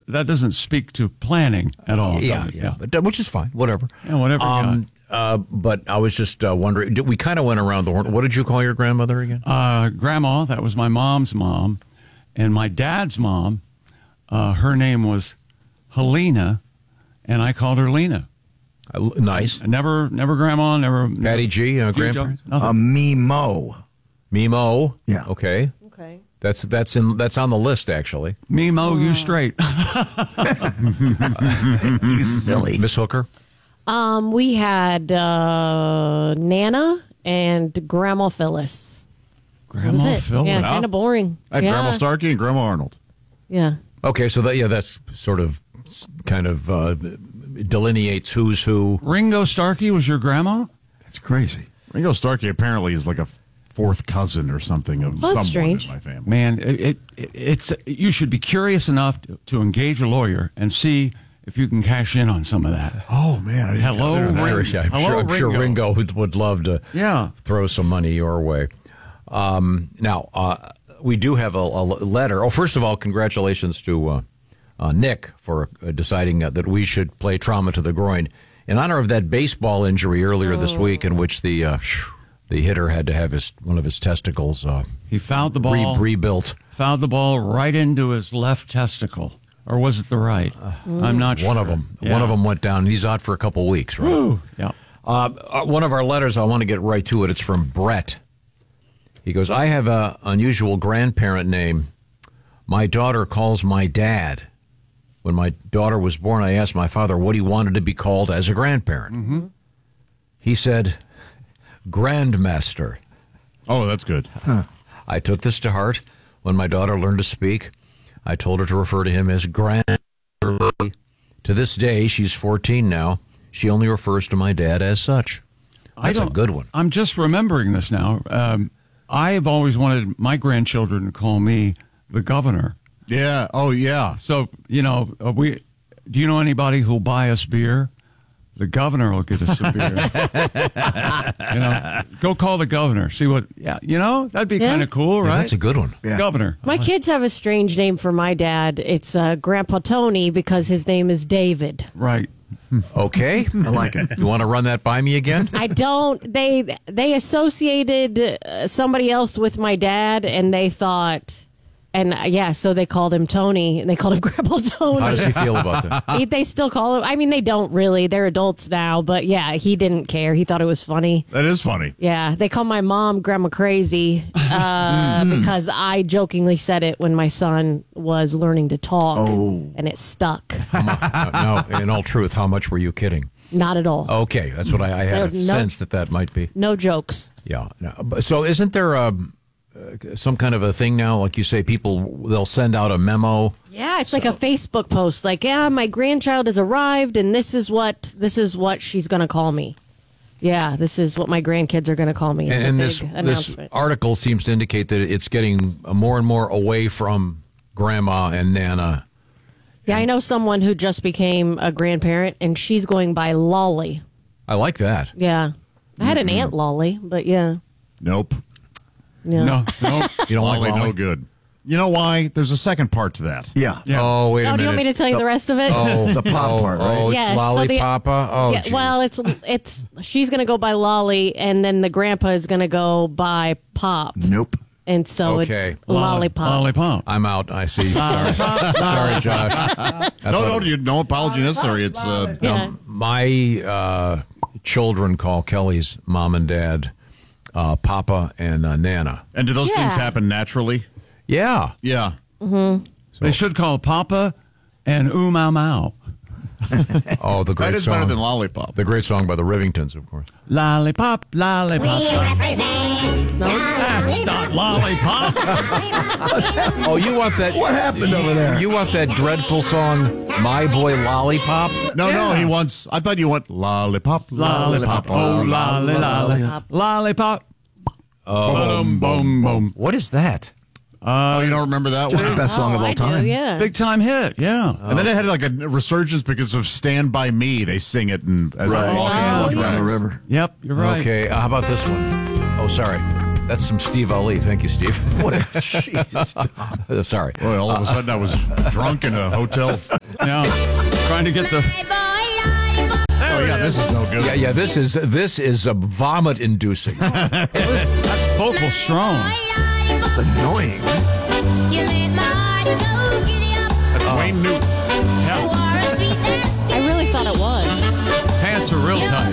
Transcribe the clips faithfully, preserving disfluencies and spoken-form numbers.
that doesn't speak to planning at all. Yeah, does it? yeah, But, uh, which is fine. Whatever. Yeah, whatever. you Um, uh, but I was just uh, wondering. Did, we kind of went around the horn. What did you call your grandmother again? got. Uh, grandma, that was my mom's mom, and my dad's mom. Uh, her name was Helena, and I called her Lena. Uh, nice. Never, never grandma, never. Patty G, uh, G, grandparents. nothing. A Mimo. Mimo. Yeah. Okay. Okay. That's that's in that's on the list actually. Me mo you straight. You silly. Miss Hooker. Um, we had uh, Nana and Grandma Phyllis. That was Grandma it. Phyllis. Yeah, kind of boring. I had yeah. Grandma Starkey and Grandma Arnold. Yeah. Okay, so that yeah, that's sort of kind of uh, delineates who's who. Ringo Starkey was your grandma? That's crazy. Ringo Starkey apparently is like a fourth cousin or something of Well, someone that's strange. in my family. Man, it, it, it it's you should be curious enough to, to engage a lawyer and see if you can cash in on some of that. Oh man! I didn't Hello, consider that. Ringo. Sure, yeah, I'm, Hello, sure, I'm sure Ringo. Ringo would, would love to Yeah. throw some money your way. Um, now, uh, we do have a, a letter. Oh, first of all, congratulations to uh, uh, Nick for uh, deciding uh, that we should play Trauma to the Groin in honor of that baseball injury earlier this week in which the uh, the hitter had to have his one of his testicles uh, He fouled the ball. re- rebuilt. Fouled the ball right into his left testicle. Or was it the right? I'm not sure. One of them. Yeah. One of them went down. He's out for a couple weeks, right? Woo. Yeah. Uh, uh, one of our letters, I want to get right to it. It's from Brett. He goes, I have a unusual grandparent name. My daughter calls my dad. When my daughter was born, I asked my father what he wanted to be called as a grandparent. Mm-hmm. He said, Grandmaster. Oh, that's good. Huh. I took this to heart. When my daughter learned to speak, I told her to refer to him as Grandmaster. To this day, she's fourteen now. She only refers to my dad as such. That's I a don't- good one. I'm just remembering this now. Um, I've always wanted my grandchildren to call me the governor. Yeah. Oh, yeah. So, you know, uh, we. Do you know anybody who'll buy us beer? The governor will get us a beer. You know, go call the governor. See what? Yeah, you know, that'd be Yeah. kind of cool, Yeah, right? that's a good one. Yeah. Governor. My kids have a strange name for my dad. It's uh, Grandpa Tony because his name is David. Right. Okay. I like it. You want to run that by me again? I don't. They they associated uh, somebody else with my dad, and they thought, and uh, yeah, so they called him Tony. And they called him Grandpa Tony. How does he feel about that? He- they still call him. I mean, they don't really. They're adults now, but yeah, he didn't care. He thought it was funny. That is funny. Yeah, they call my mom Grandma Crazy uh, because I jokingly said it when my son was learning to talk, Oh. and it stuck. No, no, in all truth, how much were you kidding? Not at all. Okay, that's what I, I had a No- sense that that might be. No jokes. Yeah. No, but- so isn't there a, uh, some kind of a thing now? Like you say, people, they'll send out a memo. Yeah, it's like a Facebook post, like, yeah, my grandchild has arrived, and this is what this is what she's going to call me. Yeah, this is what my grandkids are going to call me. It's And, a and big this, this announcement. article seems to indicate that it's getting more and more away from grandma and nana. Yeah, I know someone who just became a grandparent, and she's going by Lolly. I like that. Yeah, I had an aunt Lolly, but yeah, Nope. yeah. No, no. You don't Lolly, like Lolly? no good. You know why? There's a second part to that. Yeah. Yeah. Oh, wait a Oh, minute. do you want me to tell you the rest of it? Oh, The pop oh, part, right? Oh, it's Yes, so the- Lollipapa? Oh, yeah, geez. well, it's it's she's going to go by Lolly, and then the grandpa is going to go by Pop, Nope. and so Okay. it's Lollipop. Lollipop. I'm out. I see. Sorry, Sorry Josh. I No, thought- no, you, no apology necessary. It's uh, Yeah. Um, my uh, children call Kelly's mom and dad uh, Papa and uh, Nana. and do those Yeah. things happen naturally? Yeah. Yeah. They should call Papa and Ooh Mau Mau. Oh, the great That is song. better than lollipop. The great song by the Rivingtons, of course. Lollipop, lollipop. No? That's not lollipop. Oh, you want that? What happened over there? You want that dreadful song, My Boy Lollipop? No, no, he wants. I thought you went lollipop, Lollipop. Oh, lolly, lolly. Lollipop. Boom, boom, boom. What is that? Oh, you don't remember that Just one? the best song Oh, of all I do, time. yeah. Big time hit, yeah. And then it had like a resurgence because of "Stand by Me." They sing it and as Right. they're walking Oh, down Walking the down the tracks. river. Yep, you're right. Okay, uh, how about this one? Oh, sorry. That's some Steve Ali. Thank you, Steve. What a jeez. Uh, sorry. Boy, all of a sudden I was drunk in a hotel. Yeah, trying to get the. Oh yeah, this is no good. Yeah, yeah. This is this is a vomit inducing. That's vocal strong. It's annoying. That's Wayne Newton. Yeah, I really thought it was. pants are real tight.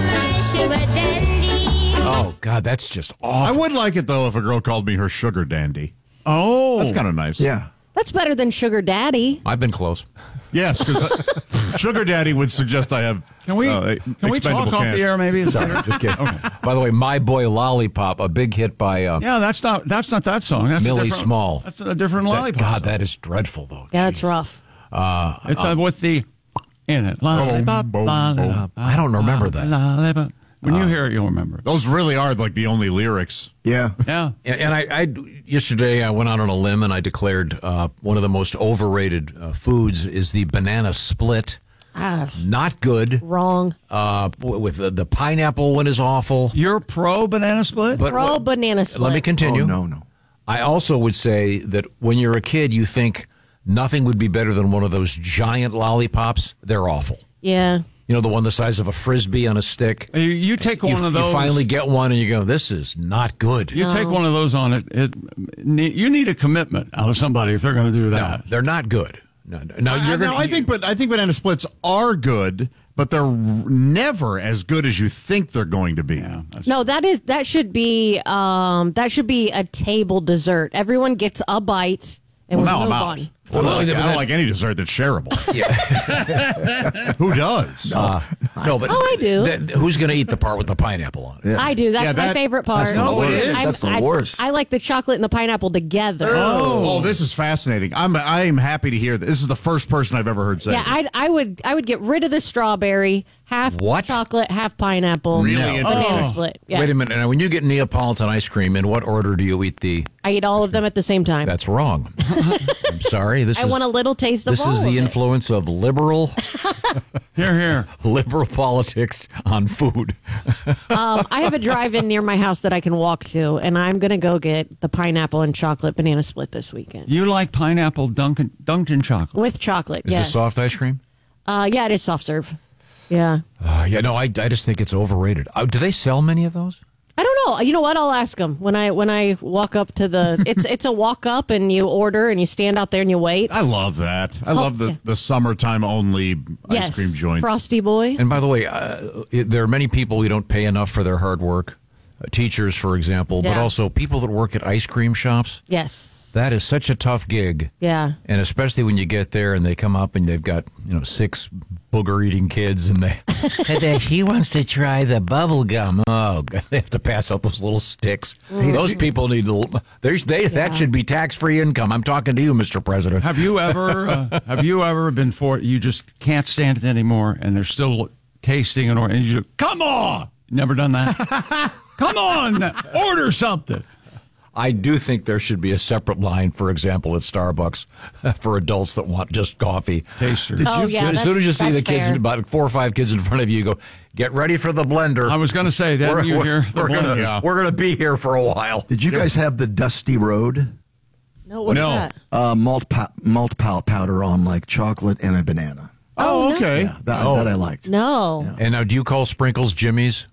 Oh God, that's just I awful. would like it though if a girl called me her sugar dandy. Oh, That's kind of nice. Yeah. That's better than sugar daddy. I've been close. Yes, because sugar daddy would suggest I have. Can we uh, can we expendable talk off cash. the air? Maybe. Is that Sorry, just kidding. By the way, My Boy Lollipop, a big hit by uh, Yeah, that's not that's not that song. That's a Millie different- Small. That's a different that- lollipop. God, song. that is dreadful though. Yeah, that's Jeez. rough. Uh, It's uh, with the in it. Lollipop, boom, boom. lollipop, I don't remember that. lollipop. When you hear it, you'll remember. Those really are like the only lyrics. Yeah. Yeah. And and I, I yesterday I went out on a limb and I declared uh, one of the most overrated uh, foods is the banana split. Ah, Not good. wrong. Uh, w- with the, the pineapple one is awful. You're pro banana split? But Pro what- banana split. let me continue. Oh, no, no. I also would say that when you're a kid, you think nothing would be better than one of those giant lollipops. They're awful. Yeah. You know, the one the size of a frisbee on a stick. You, you take one you, of those. you finally get one and you go, this is not good. You take one of those on it. It ne- you need a commitment out of somebody if they're going to do No, that. they're not good. No, no. Now I, you're no, gonna, I think, but I think banana splits are good, but they're never as good as you think they're going to be. Yeah, that's- No, that is that should be um that should be a table dessert. Everyone gets a bite and Well, we now move I'm out. on. I don't, Well, like, yeah, I but don't that- like any dessert that's shareable. Who does? Uh, no, but Oh, I do. th- who's going to eat the part with the pineapple on it? Yeah. I do. That's Yeah, my that- favorite part. that's the No, it worst. is. I'm- That's the I, worst. I like the chocolate and the pineapple together. Oh. this is fascinating. I'm I am happy to hear that. This is the first person I've ever heard say Yeah, that. I I would I would get rid of the strawberry, half What? chocolate, half pineapple. Really No. interesting. Banana Oh. split. Yeah. Wait a minute. Now, when you get Neapolitan ice cream, in what order do you eat the? I eat all of them at the same time. That's wrong. I'm sorry. This I is want a little taste of this all is the of it. influence of liberal Here, here. liberal politics on food. Um, I have a drive-in near my house that I can walk to, and I'm gonna go get the pineapple and chocolate banana split this weekend You like pineapple Dunkin' Dunkin' chocolate? with chocolate. Is yes. it soft ice cream? Uh, yeah, it is soft serve. Yeah. Uh, yeah, no, I, I just think it's overrated. Uh, do they sell many of those? I don't know. You know what? I'll ask them when I when I walk up to the. It's it's a walk up and you order and you stand out there and you wait. I love that. I love the, the summertime only yes, ice cream joints. Frosty Boy. And by the way, uh, it- there are many people who don't pay enough for their hard work. Uh, teachers, for example, but Yeah. also people that work at ice cream shops. Yes. That is such a tough gig. Yeah. And especially when you get there and they come up and they've got, you know, six booger eating kids and they, and then he wants to try the bubble gum. Oh, God, they have to pass out those little sticks. Those people need, little- there's, they, Yeah. that should be tax free income. I'm talking to you, Mister President. Have you ever uh, have you ever been for you just can't stand it anymore and they're still tasting an order and you just come on? Never done that? Come on, order something. I do think there should be a separate line, for example, at Starbucks for adults that want just coffee. Taster. Oh, yeah, as soon as you that's- see the that's kids, fair. about four or five kids in front of you, you go, get ready for the blender. I was going to say that we're, you we're- hear the we're gonna, blender. Yeah. we're gonna be here for a while. Did you guys have the Dusty Road? No, what's No. that? Uh, malt, pow- malt pow- powder on like chocolate and a banana. Oh, okay. Yeah, that, Oh. that I liked. No. And now, do you call sprinkles Jimmy's?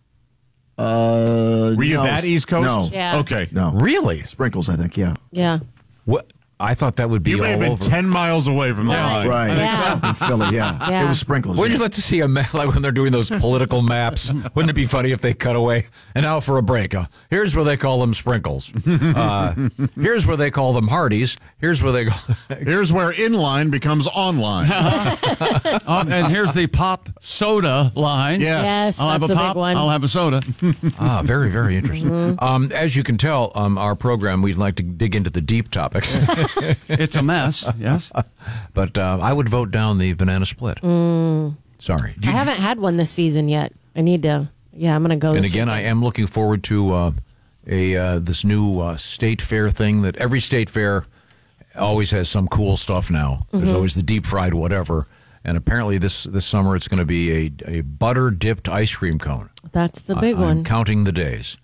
Uh, Were you no. that East Coast? No. Yeah. Okay. No. Really? Sprinkles, I think, yeah. Yeah. What? I thought that would be You may all have been over. ten miles away from the Yeah. line. Right. Yeah. In Philly, yeah. Yeah. It was sprinkles. Wouldn't yeah. you like to see a map like when they're doing those political maps? Wouldn't it be funny if they cut away? And now for a break. Uh, here's where they call them sprinkles. Uh, here's where they call them Hardee's. Here's where they call. Here's where inline becomes online. Um, and here's the pop soda line. Yes. Yes, I'll have that's a a pop. big one. I'll have a soda. Ah, very, very interesting. Um, as you can tell, um, our program, we'd like to dig into the deep topics. It's a mess. Yes. But uh, I would vote down the banana split. Sorry. I haven't had one this season yet. I need to. Yeah, I'm gonna go. And this again, I am looking forward to uh, a uh, this new uh, state fair thing that every state fair always has some cool stuff now. There's always the deep fried whatever. And apparently this, this summer it's going to be a, a butter dipped ice cream cone. That's the big I, I'm one. counting the days.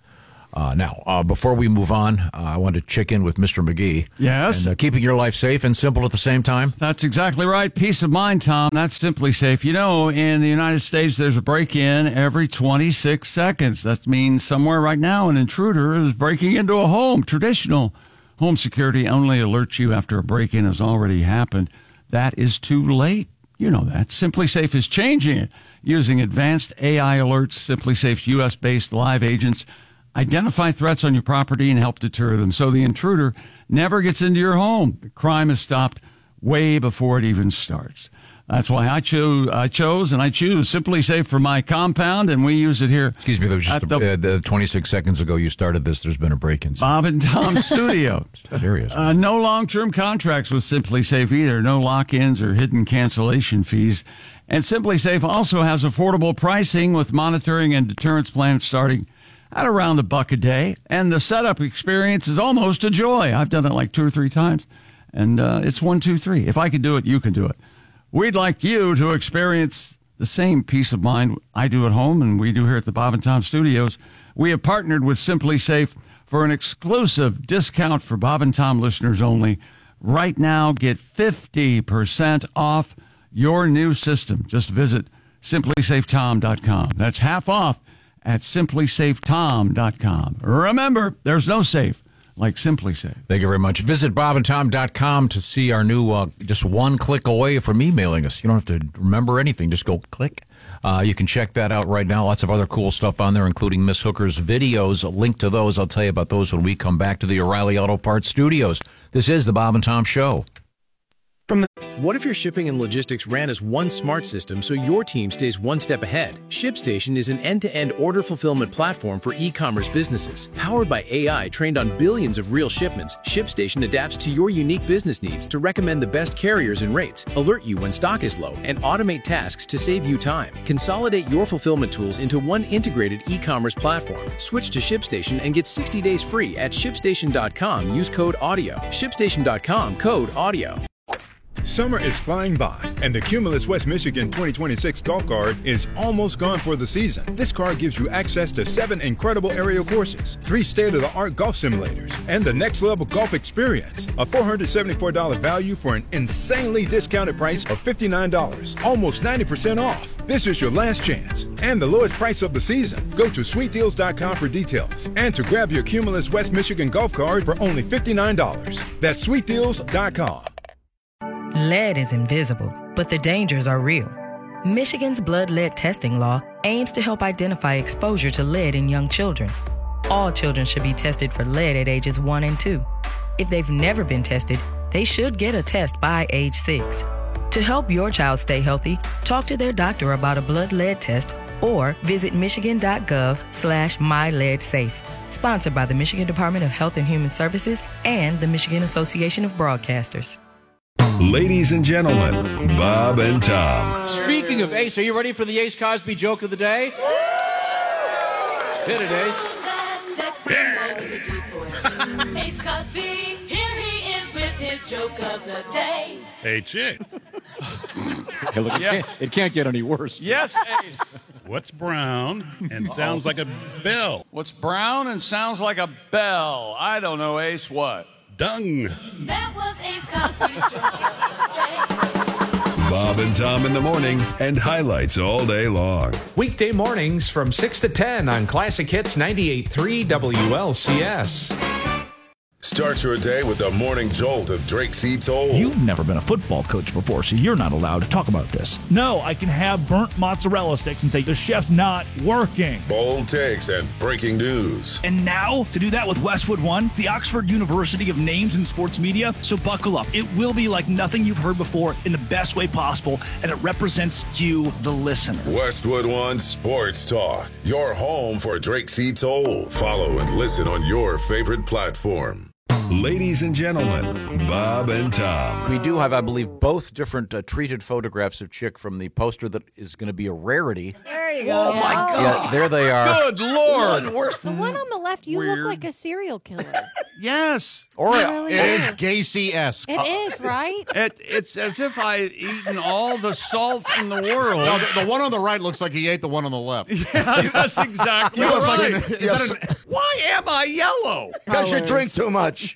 Uh, now, uh, before we move on, uh, I want to check in with Mister McGee. Yes? And uh, keeping your life safe and simple at the same time. That's exactly right. Peace of mind, Tom. That's Simply Safe. You know, in the United States, there's a break-in every twenty-six seconds. That means somewhere right now an intruder is breaking into a home. Traditional home security only alerts you after a break-in has already happened. That is too late. You know that. Simply Safe is changing it. Using advanced A I alerts, Simply Safe's U S-based live agents identify threats on your property and help deter them so the intruder never gets into your home. The crime is stopped way before it even starts. That's why I, cho- I chose and I choose Simply Safe for my compound, and we use it here. Excuse me, there was just at a, the uh, the twenty-six seconds ago you started this. There's been a break-in. Bob and Tom Studio. Serious. Uh, no long-term contracts with Simply Safe either. No lock-ins or hidden cancellation fees. And Simply Safe also has affordable pricing with monitoring and deterrence plans starting at around a buck a day. And the setup experience is almost a joy. I've done it like two or three times. And uh, it's one, two, three. If I can do it, you can do it. We'd like you to experience the same peace of mind I do at home and we do here at the Bob and Tom Studios. We have partnered with Simply Safe for an exclusive discount for Bob and Tom listeners only. Right now, get fifty percent off your new system. Just visit simply safe tom dot com. That's half off at simply safe tom dot com. Remember, there's no safe like Simply Safe. Thank you very much. Visit bob and tom dot com to see our new, uh, just one click away from emailing us. You don't have to remember anything. Just go click. Uh, you can check that out right now. Lots of other cool stuff on there, including Miss Hooker's videos. A link to those. I'll tell you about those when we come back to the O'Reilly Auto Parts Studios. This is the Bob and Tom Show. From the, what if your shipping and logistics ran as one smart system so your team stays one step ahead? ShipStation is an end-to-end order fulfillment platform for e-commerce businesses. Powered by A I trained on billions of real shipments, ShipStation adapts to your unique business needs to recommend the best carriers and rates, alert you when stock is low, and automate tasks to save you time. Consolidate your fulfillment tools into one integrated e-commerce platform. Switch to ShipStation and get sixty days free at shipstation dot com. Use code AUDIO. shipstation dot com, code AUDIO. Summer is flying by, and the Cumulus West Michigan twenty twenty-six Golf Card is almost gone for the season. This card gives you access to seven incredible aerial courses, three state-of-the-art golf simulators, and the next-level golf experience. A four hundred seventy-four dollars value for an insanely discounted price of fifty-nine dollars, almost ninety percent off. This is your last chance, and the lowest price of the season. Go to sweet deals dot com for details, and to grab your Cumulus West Michigan Golf Card for only fifty-nine dollars. That's sweet deals dot com. Lead is invisible, but the dangers are real. Michigan's blood lead testing law aims to help identify exposure to lead in young children. All children should be tested for lead at ages one and two. If they've never been tested, they should get a test by age six. To help your child stay healthy, talk to their doctor about a blood lead test or visit michigan.gov slash myleadsafe. Sponsored by the Michigan Department of Health and Human Services and the Michigan Association of Broadcasters. Ladies and gentlemen, Bob and Tom. Speaking of Ace, are you ready for the Ace Cosby joke of the day? Hit it, Ace. Ace Cosby, here he is with his joke of the day. Hey, chick. Hey, look, it, Yeah. can't, it can't get any worse. Yes, Ace. What's brown and sounds like a bell? What's brown and sounds like a bell? I don't know, Ace. What? Dung. That was Ace Cosby's joke of the day. Bob and Tom in the morning and highlights all day long. Weekday mornings from six to ten on Classic Hits ninety-eight point three W L C S. Start your day with the morning jolt of Drake C. Toll. You've never been a football coach before, so you're not allowed to talk about this. No, I can have burnt mozzarella sticks and say the chef's not working. Bold takes and breaking news. And now, to do that with Westwood One, the Oxford University of Names in Sports Media, so buckle up. It will be like nothing you've heard before in the best way possible, and it represents you, the listener. Westwood One Sports Talk, your home for Drake C. Toll. Follow and listen on your favorite platform. Ladies and gentlemen, Bob and Tom. We do have, I believe, both different uh, treated photographs of Chick from the poster that is going to be a rarity. There you go. Oh, my God. Yeah, there they are. Good Lord. One worse the one on the left, you Weird. look like a serial killer. Yes. Or You really It is do. Gacy-esque. It is, right? It, it's as if I had eaten all the salt in the world. No, the, the one on the right looks like he ate the one on the left. Yeah, that's exactly You look right. like an- is that an- What? Why am I yellow? Because you drink too much.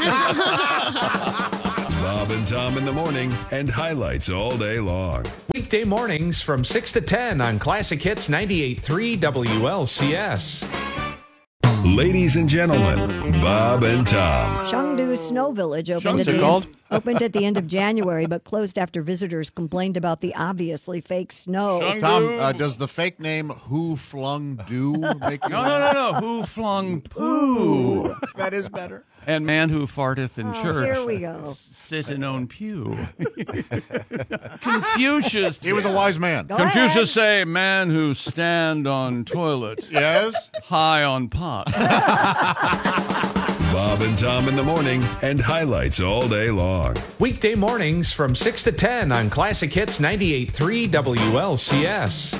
Bob and Tom in the morning and highlights all day long. Weekday mornings from six to ten on Classic Hits ninety-eight point three W L C S. Ladies and gentlemen, Bob and Tom. Chengdu Snow Village opened What's at, it the called? End, opened at the end of January, but closed after visitors complained about the obviously fake snow. Tom, uh, does the fake name Who Flung Do make you No, no, no, no. Who flung poo? That is better. And man who farteth in Oh, church. here we go. Sit in own pew. Confucius. He was a wise man. Go Confucius say, man who stand on toilet. Yes. High on pot. Bob and Tom in the morning and highlights all day long. Weekday mornings from six to ten on Classic Hits ninety-eight point three W L C S.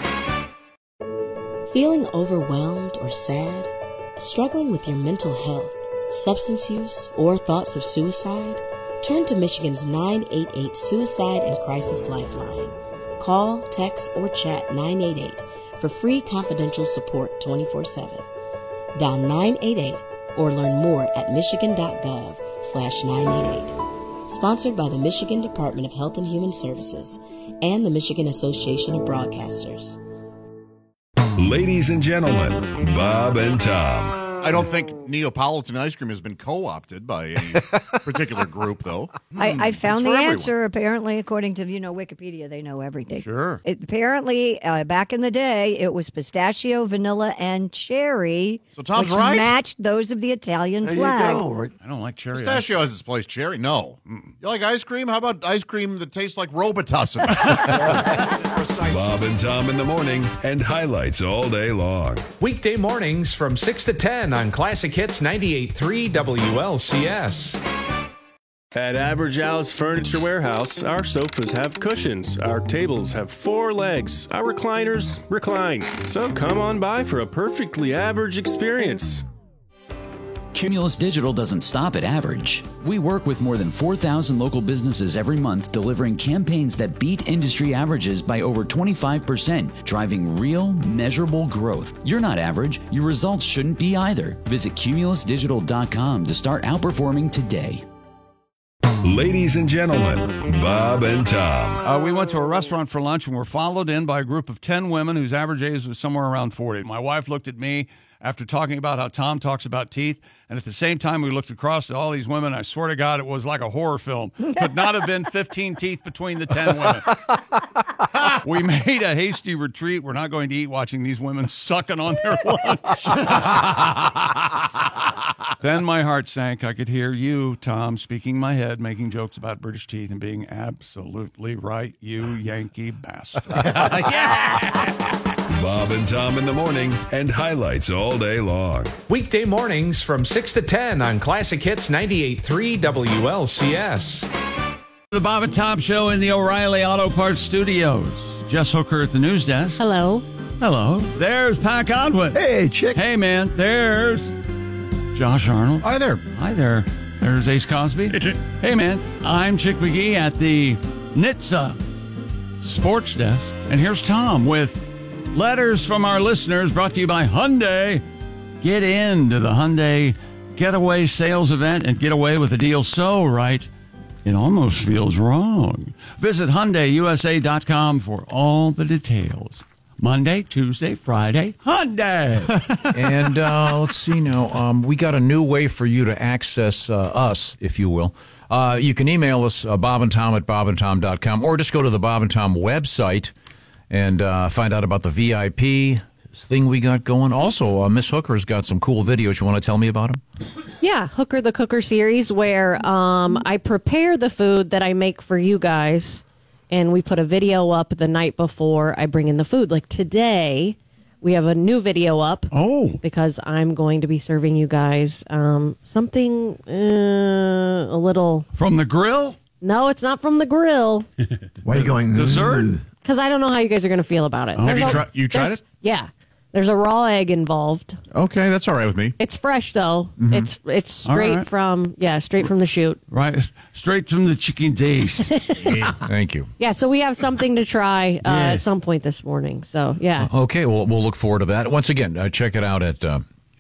Feeling overwhelmed or sad? Struggling with your mental health, substance use, or thoughts of suicide? Turn to Michigan's nine eight eight Suicide and Crisis Lifeline. Call, text, or chat nine eight eight for free confidential support twenty-four seven. Dial nine eight eight or learn more at michigan.gov slash 988. Sponsored by the Michigan Department of Health and Human Services and the Michigan Association of Broadcasters. Ladies and gentlemen, Bob and Tom. I don't think Neapolitan ice cream has been co-opted by any particular group, though. I, I found It's the for everyone. answer. Apparently, according to you know Wikipedia, they know everything. Sure. It, apparently, uh, back in the day, it was pistachio, vanilla, and cherry. So Tom's which right. matched those of the Italian There flag. you go. I don't like cherry. Pistachio has its place. Cherry, no. You like ice cream? How about ice cream that tastes like Robitussin? Bob and Tom in the morning and highlights all day long. Weekday mornings from six to ten on Classic Hits ninety-eight point three W L C S. At Average Al's Furniture Warehouse, our sofas have cushions, our tables have four legs, our recliners recline. So come on by for a perfectly average experience. Cumulus Digital doesn't stop at average. We work with more than four thousand local businesses every month, delivering campaigns that beat industry averages by over twenty-five percent, driving real, measurable growth. You're not average. Your results shouldn't be either. Visit cumulus digital dot com to start outperforming today. Ladies and gentlemen, Bob and Tom. Uh, we went to a restaurant for lunch and were followed in by a group of ten women whose average age was somewhere around forty. My wife looked at me after talking about how Tom talks about teeth, and at the same time we looked across at all these women. I swear to God, it was like a horror film. Could not have been fifteen teeth between the ten women. We made a hasty retreat. We're not going to eat watching these women sucking on their lunch. Then my heart sank. I could hear you, Tom, speaking in my head, making jokes about British teeth and being absolutely right, you Yankee bastard. Bob and Tom in the morning and highlights all day long. Weekday mornings from six to ten on Classic Hits ninety-eight point three W L C S. The Bob and Tom Show in the O'Reilly Auto Parts Studios. Jess Hooker at the news desk. Hello. Hello. There's Pat Godwin. Hey, chick. Hey, man. There's Josh Arnold. Hi there. Hi there. There's Ace Cosby. Hey, Chick. Hey, man. I'm Chick McGee at the N H T S A Sports Desk. And here's Tom with letters from our listeners brought to you by Hyundai. Get into the Hyundai Getaway Sales Event and get away with a deal so right, it almost feels wrong. Visit Hyundai U S A dot com for all the details. Monday, Tuesday, Friday, Hyundai. And uh, let's see now. Um, we got a new way for you to access uh, us, if you will. Uh, you can email us, uh, Bob and Tom at bob and tom dot com, or just go to the Bob and Tom website and uh, find out about the V I P thing we got going. Also, uh, Miss Hooker's got some cool videos. You want to tell me about them? Yeah, Hooker the Cooker series, where um, I prepare the food that I make for you guys, and we put a video up the night before I bring in the food. Like today, we have a new video up. Oh. Because I'm going to be serving you guys um, something uh, a little... From the grill? No, it's not from the grill. Why are you going? Dessert? Because I don't know how you guys are going to feel about it. Have There's you, a- tri- you tried there's- it? Yeah. There's a raw egg involved. Okay, that's all right with me. It's fresh, though. Mhm. It's it's All straight right. from, yeah, straight from the chute. Right, straight from the chicken days. Thank you. Yeah, so we have something to try uh, Yeah. at some point this morning. So, yeah. Okay, well, we'll look forward to that. Once again, uh, check it out at uh,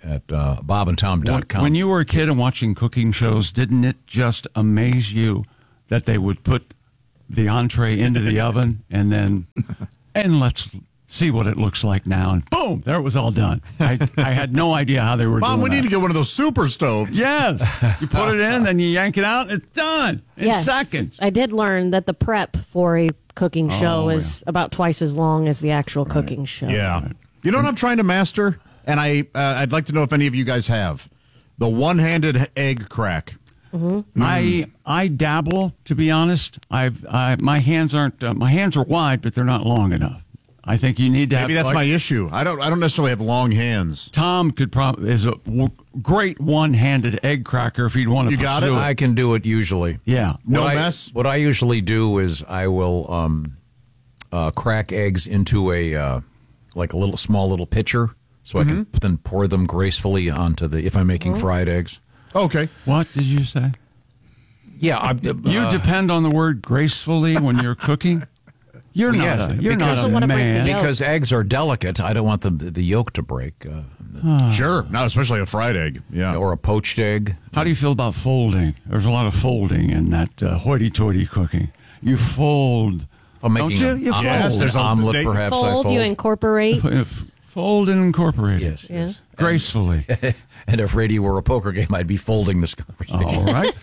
at uh, bob and tom dot com. When you were a kid and watching cooking shows, didn't it just amaze you that they would put the entree into the oven and then, and let's see what it looks like now, and boom, there it was all done. I, I had no idea how they were Mom, doing we need that. to get one of those super stoves. Yes. You put it in, then you yank it out, and it's done in Yes. seconds. I did learn that the prep for a cooking show Oh, is about twice as long as the actual cooking show. Yeah. You know what I'm trying to master? And I, uh, I'd like to know if any of you guys have. The one-handed egg crack. Mm-hmm. I I dabble, to be honest. I've I, my hands aren't uh, my hands are wide, but they're not long enough. I think you need to have. Maybe that's like, my issue. I don't I don't necessarily have long hands. Tom could probably is a w- great one-handed egg cracker if he'd want to. You got it? I can do it usually. Yeah. No what mess? I, what I usually do is I will um, uh, crack eggs into a uh, like a little small little pitcher, so I can then pour them gracefully onto the. If I'm making fried eggs. Okay. What did you say? Yeah, I, uh, You depend on the word gracefully when you're cooking. You're not. Yes, a, you're because, not a man. because eggs are delicate. I don't want the the yolk to break. Uh, Sure. Not especially a fried egg. Yeah. or a poached egg. How do you feel about folding? There's a lot of folding in that uh, hoity-toity cooking. You fold. I'm Don't making you? a- You fold. Yes, there's a- omelet, they- perhaps. I Fold, fold. you incorporate. F- Fold and incorporate. Yes, Yeah. yes. Gracefully. And if radio were a poker game, I'd be folding this conversation. All right.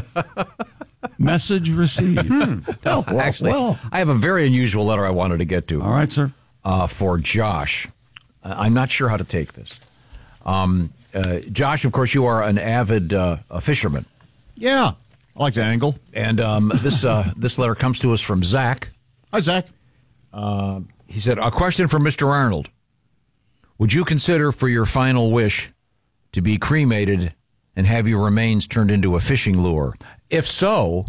Message received. No, actually, I have a very unusual letter I wanted to get to. All right, sir. Uh, for Josh. Uh, I'm not sure how to take this. Um, uh, Josh, of course, you are an avid uh, a fisherman. Yeah. I like to angle. And um, this uh, this letter comes to us from Zach. Hi, Zach. Uh, he said, a question for Mister Arnold. Would you consider for your final wish to be cremated and have your remains turned into a fishing lure? If so,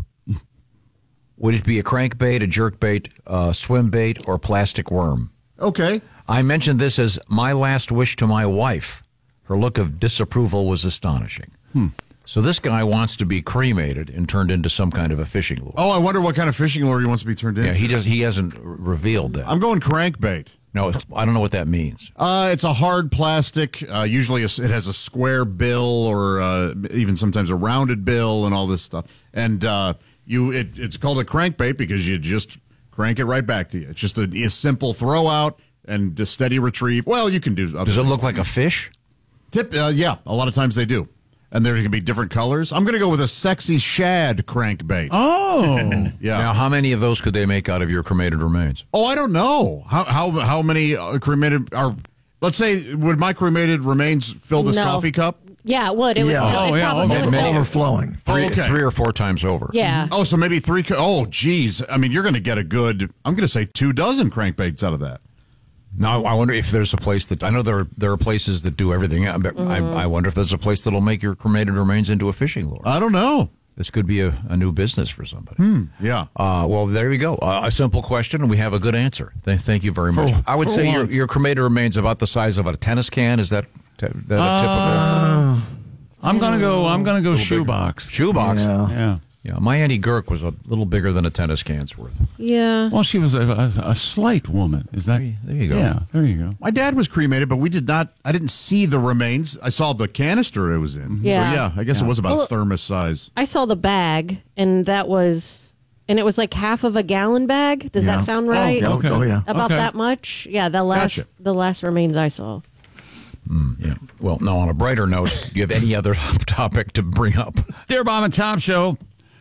would it be a crankbait, a jerkbait, a swim bait, or plastic worm? Okay. I mentioned this as my last wish to my wife. Her look of disapproval was astonishing. Hmm. So this guy wants to be cremated and turned into some kind of a fishing lure. Oh, I wonder what kind of fishing lure he wants to be turned into. Yeah, he does. He hasn't r- revealed that. I'm going crankbait. No, it's, I don't know what that means. Uh, it's a hard plastic. Uh, usually a, it has a square bill or uh, even sometimes a rounded bill and all this stuff. And uh, you, it, it's called a crankbait because you just crank it right back to you. It's just a, a simple throw out and a steady retrieve. Well, you can do. Does it look like a fish? Tip, uh, yeah, a lot of times they do. And there can be different colors. I'm going to go with a sexy shad crankbait. Oh. Yeah. Now, how many of those could they make out of your cremated remains? Oh, I don't know. How how how many uh, cremated are? Let's say, would my cremated remains fill this No. coffee cup? Yeah, it would. It Yeah. would. Oh, it yeah, probably okay. would. Many- Overflowing. Three, Oh, okay. three or four times over. Yeah. Oh, so maybe three. Co- oh, geez. I mean, you're going to get a good. I'm going to say two dozen crankbaits out of that. Now, I wonder if there's a place that I know there are, there are places that do everything. I, Mm-hmm. I, I wonder if there's a place that'll make your cremated remains into a fishing lure. I don't know. This could be a, a new business for somebody. Hmm. Yeah. Uh, well, there you go. Uh, a simple question, and we have a good answer. Th- thank you very much. For- I would for say your, once. your cremated remains about the size of a tennis can. Is that, t- that a Uh, I'm gonna go. I'm gonna go Little bigger. shoebox. typical shoebox? Yeah. Yeah. Yeah, my Auntie Girk was a little bigger than a tennis can's worth. Yeah. Well, she was a, a, a slight woman. Is that? There you go. Yeah. There you go. My dad was cremated, but we did not. I didn't see the remains. I saw the canister it was in. Yeah. So yeah, I guess it was about Well- thermos size. I saw the bag, and that was, and it was like half of a gallon bag. Does Yeah. that sound right? Oh, Okay. oh, yeah. About Okay. that much? Yeah. The last, Gotcha. the last remains I saw. Yeah. Well, no, on a brighter note, do you have any other topic to bring up? Dear Bob and Tom Show,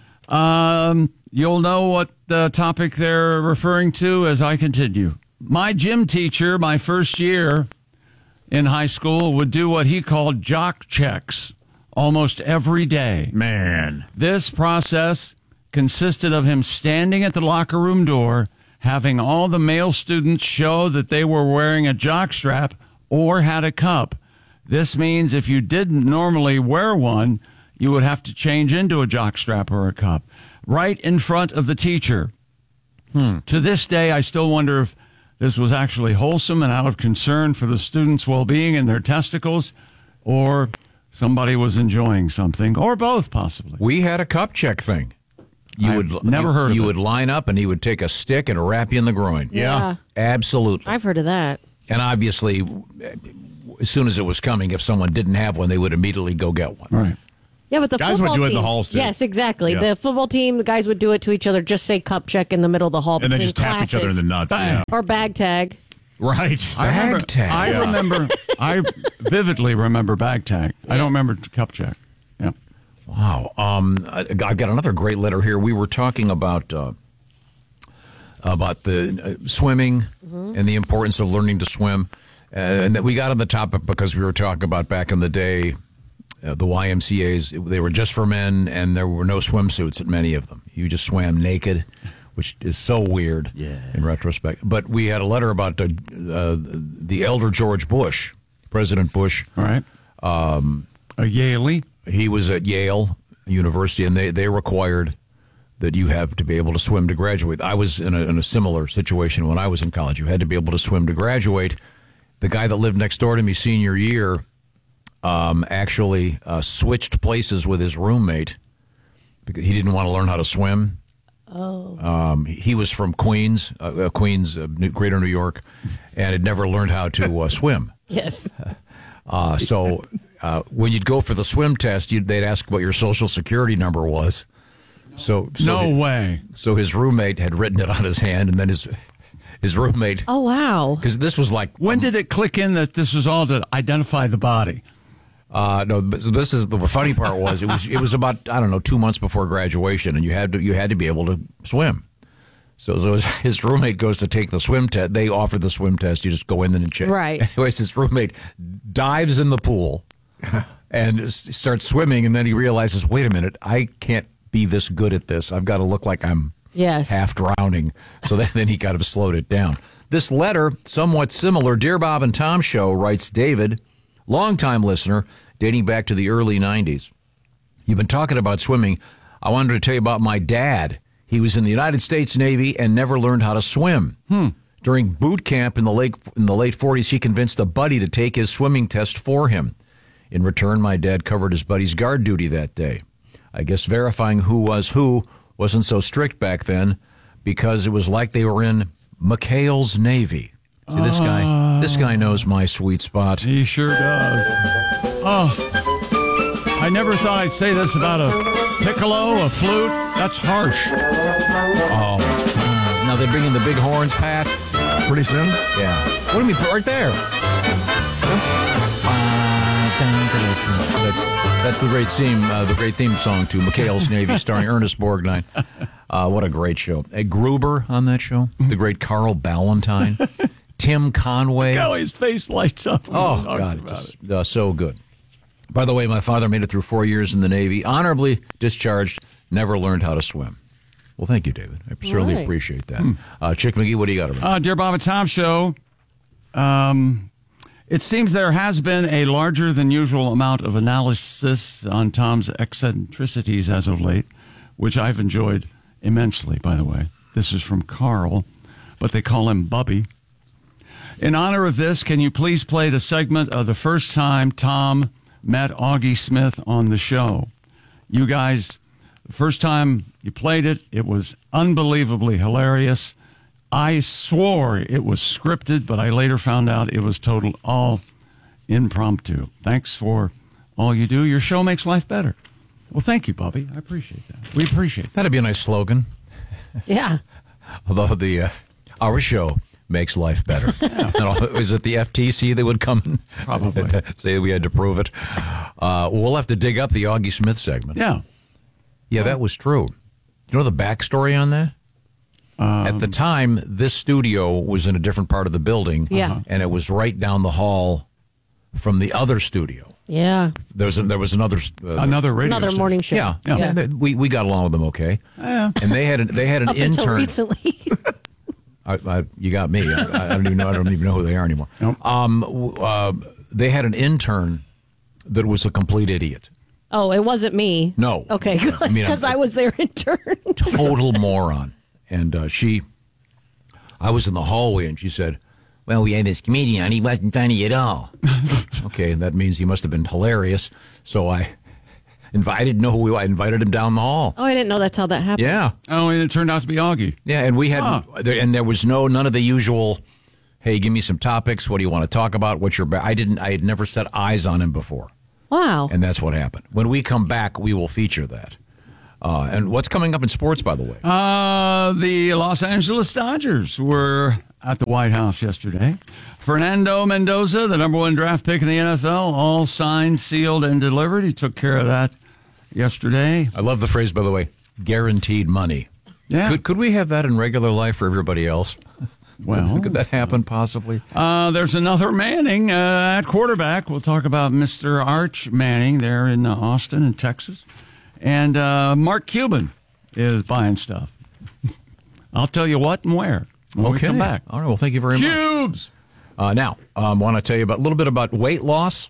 um, you'll know what the topic they're referring to as I continue. My gym teacher, my first year in high school, would do what he called jock checks almost every day. Man. This process consisted of him standing at the locker room door, having all the male students show that they were wearing a jock strap or had a cup. This means if you didn't normally wear one, you would have to change into a jock strap or a cup right in front of the teacher. Hmm. To this day, I still wonder if this was actually wholesome and out of concern for the students' well-being and their testicles, or somebody was enjoying something, or both, possibly. We had a cup check thing. You I've would never you, heard of You it. would line up, and he would take a stick and wrap you in the groin. Yeah. Absolutely. I've heard of that. And obviously, as soon as it was coming, if someone didn't have one, they would immediately go get one. Right. Yeah, but the Guys would football do it in team, the halls, too. Yes, exactly. Yeah. The football team, the guys would do it to each other. Just say cup check in the middle of the hall, And then between just tap each other in the classes. nuts. Yeah. Or bag tag. Right. I remember. Bag tag. I Yeah. remember. I vividly remember bag tag. I don't remember cup check. Yeah. Wow. Um, I, I've got another great letter here. We were talking about uh, about the uh, swimming Mm-hmm. and the importance of learning to swim, uh, and that we got on the topic because we were talking about back in the day, uh, the Y M C As. They were just for men, and there were no swimsuits at many of them. You just swam naked, which is so weird Yeah. in retrospect. But we had a letter about uh, uh, the elder George Bush, President Bush. All right. Um, A Yaley. he was at Yale University, and they, they required that you have to be able to swim to graduate. I was in a, in a similar situation when I was in college. You had to be able to swim to graduate. The guy that lived next door to me senior year um, actually uh, switched places with his roommate because he didn't want to learn how to swim. Oh. Um, he was from Queens, uh, Queens, uh, New, Greater New York, and had never learned how to uh, swim. Yes. Uh, so uh, when you'd go for the swim test, you'd, they'd ask what your social security number was. So, so No his, way. So his roommate had written it on his hand, and then his his roommate. Oh, wow. Because this was like When did it click in that this was all to identify the body? Uh, no, but this is the funny part was it was it was about I don't know two months before graduation, and you had to you had to be able to swim. So, so his, his roommate goes to take the swim test. They offer the swim test. You just go in and check. Right. Anyways, his roommate dives in the pool and s- starts swimming, and then he realizes, wait a minute, I can't be this good at this. I've got to look like I'm Yes. half drowning. So then, then he kind of slowed it down. This letter, somewhat similar. Dear Bob and Tom Show, writes David, longtime listener, dating back to the early nineties. You've been talking about swimming. I wanted to tell you about my dad. He was in the United States Navy and never learned how to swim. Hmm. During boot camp in the late in the late forties, he convinced a buddy to take his swimming test for him. In return, my dad covered his buddy's guard duty that day. I guess verifying who was who wasn't so strict back then because it was like they were in McHale's Navy. See, this guy, this guy knows my sweet spot. He sure does. Oh, I never thought I'd say this about a piccolo, a flute. That's harsh. Oh, now they bring in the big horns, Pat. Pretty soon? Yeah. What do you mean, right there? That's that's the great theme, uh, the great theme song to McHale's Navy, starring Ernest Borgnine. Uh, what a great show! A Gruber on that show. The great Carl Ballantine, Tim Conway. Look how his face lights up. when he Oh talks God, about just, uh, so good. By the way, my father made it through four years in the Navy, honorably discharged. Never learned how to swim. Well, thank you, David. I certainly Right. appreciate that. Uh, Chick McGee, what do you got? Around? Uh, Dear Bob and Tom Show, um, it seems there has been a larger than usual amount of analysis on Tom's eccentricities as of late, which I've enjoyed immensely, by the way. This is from Carl, but they call him Bubby. In honor of this, can you please play the segment of the first time Tom met Augie Smith on the show? You guys, the first time you played it, it was unbelievably hilarious. I swore it was scripted, but I later found out it was total all impromptu. Thanks for all you do. Your show makes life better. Well, thank you, Bubby. I appreciate that. We appreciate that. That'd be a nice slogan. Yeah. Although the uh, our show makes life better. Is it the F T C that would come and Probably. say we had to prove it? Uh, we'll have to dig up the Augie Smith segment. Yeah. Yeah, that was true. You know the backstory on that? Um, At the time, this studio was in a different part of the building. Yeah. And it was right down the hall from the other studio. Yeah. There was, a, there was another uh, Another radio Another station. morning show. Yeah, Yeah. yeah. they- we we got along with them okay. Yeah. And they had an, they had an Up until intern. recently. I, I, you got me. I, I don't even know. I don't even know who they are anymore. Nope. Um, w- uh, they had an intern that was a complete idiot. Oh, it wasn't me. No. Okay, good. I mean, Because I'm- I was their intern. Total moron. And uh, she, I was in the hallway, and she said, "Well, we had this comedian, and he wasn't funny at all." Okay, that means he must have been hilarious. So I invited, no, we, I invited him down the hall. Oh, I didn't know that's how that happened. Yeah. Oh, and it turned out to be Augie. Yeah, and we had, Huh. there, and there was no, none of the usual, hey, give me some topics. What do you want to talk about? What's your? Ba-? I didn't. I had never set eyes on him before. Wow. And that's what happened. When we come back, we will feature that. Uh, and what's coming up in sports, by the way? Uh, the Los Angeles Dodgers were at the White House yesterday. Fernando Mendoza, the number one draft pick in the N F L, all signed, sealed, and delivered. He took care of that yesterday. I love the phrase, by the way, guaranteed money. Yeah. Could, could we have that in regular life for everybody else? Well, could that happen possibly? Uh, there's another Manning uh, at quarterback. We'll talk about Mister Arch Manning there in uh, Austin in Texas. And uh, Mark Cuban is buying stuff. I'll tell you what and where when okay. we come back. All right. Well, thank you very Cubes! much. Cubes! Uh, now, I um, want to tell you about a little bit about weight loss.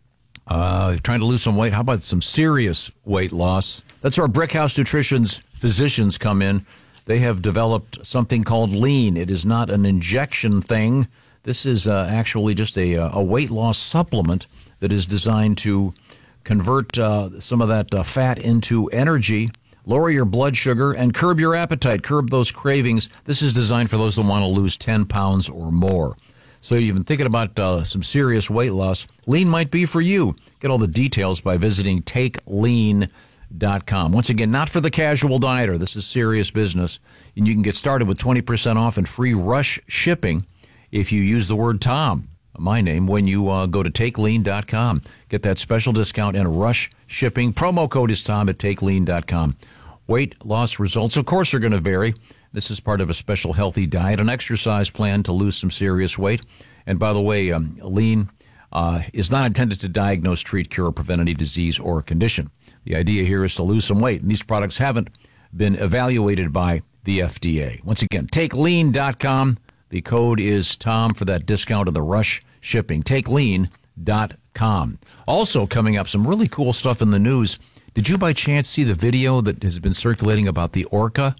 Uh, trying to lose some weight. How about some serious weight loss? That's where Brickhouse Nutrition's physicians come in. They have developed something called Lean. It is not an injection thing. This is uh, actually just a, a weight loss supplement that is designed to convert uh, some of that uh, fat into energy, lower your blood sugar, and curb your appetite, curb those cravings. This is designed for those that want to lose ten pounds or more. So you've been thinking about uh, some serious weight loss. Lean might be for you. Get all the details by visiting take lean dot com. Once again, not for the casual dieter. This is serious business. And you can get started with twenty percent off and free rush shipping if you use the word Tom, my name, when you uh, go to take lean dot com. Get that special discount and rush shipping. Promo code is Tom at take lean dot com. Weight loss results, of course, are going to vary. This is part of a special healthy diet, an exercise plan to lose some serious weight. And by the way, um, Lean uh, is not intended to diagnose, treat, cure, or prevent any disease or condition. The idea here is to lose some weight, and these products haven't been evaluated by the F D A. Once again, take lean dot com. The code is Tom for that discount of the rush shipping. take lean dot com. Also coming up, some really cool stuff in the news. Did you by chance see the video that has been circulating about the orca?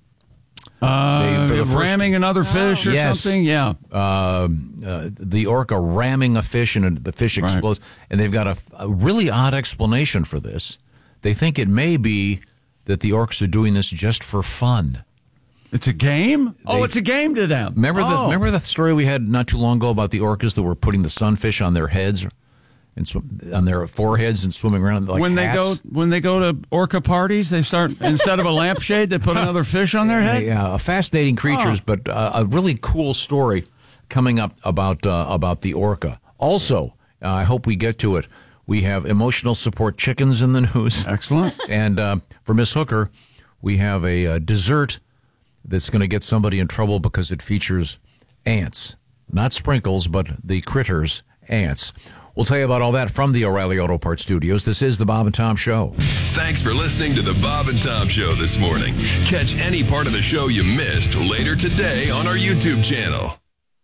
Uh, they, ramming first, another fish or yes, something? Yeah. Uh, uh, the orca ramming a fish and the fish explodes. Right. And they've got a, a really odd explanation for this. They think it may be that the orcs are doing this just for fun. It's a game? They, oh, it's a game to them. Remember, oh. the, remember that story we had not too long ago about the orcas that were putting the sunfish on their heads and sw- on their foreheads and swimming around like when hats? they go when they go to orca parties, they start instead of a lampshade, they put another fish on their head. Yeah, fascinating creatures, oh. but uh, a really cool story coming up about uh, about the orca. Also, uh, I hope we get to it. We have emotional support chickens in the news. Excellent. And uh, for Miss Hooker, we have a, a dessert that's going to get somebody in trouble because it features ants. Not sprinkles, but the critters, ants. We'll tell you about all that from the O'Reilly Auto Parts Studios. This is the Bob and Tom Show. Thanks for listening to the Bob and Tom Show this morning. Catch any part of the show you missed later today on our YouTube channel.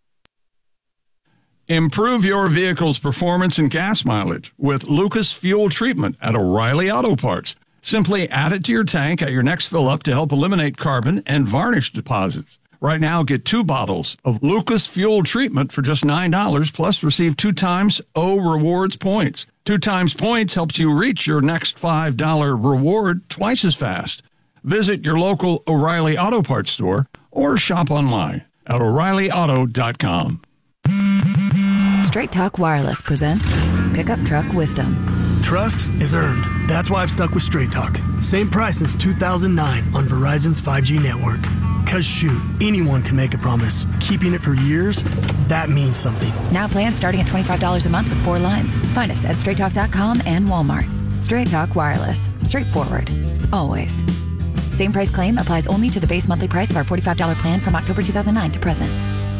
Improve your vehicle's performance and gas mileage with Lucas Fuel Treatment at O'Reilly Auto Parts. Simply add it to your tank at your next fill-up to help eliminate carbon and varnish deposits. Right now, get two bottles of Lucas Fuel Treatment for just nine dollars, plus receive two times O Rewards points. Two times points helps you reach your next five dollar reward twice as fast. Visit your local O'Reilly Auto Parts store or shop online at O'Reilly Auto dot com. Straight Talk Wireless presents Pickup Truck Wisdom. Trust is earned. That's why I've stuck with Straight Talk. Same price since two thousand nine on Verizon's five G network. Cause shoot, anyone can make a promise. Keeping it for years, that means something. Now plans starting at twenty-five dollars a month with four lines. Find us at straight talk dot com and Walmart. Straight Talk Wireless. Straightforward. Always. Same price claim applies only to the base monthly price of our forty-five dollars plan from October two thousand nine to present.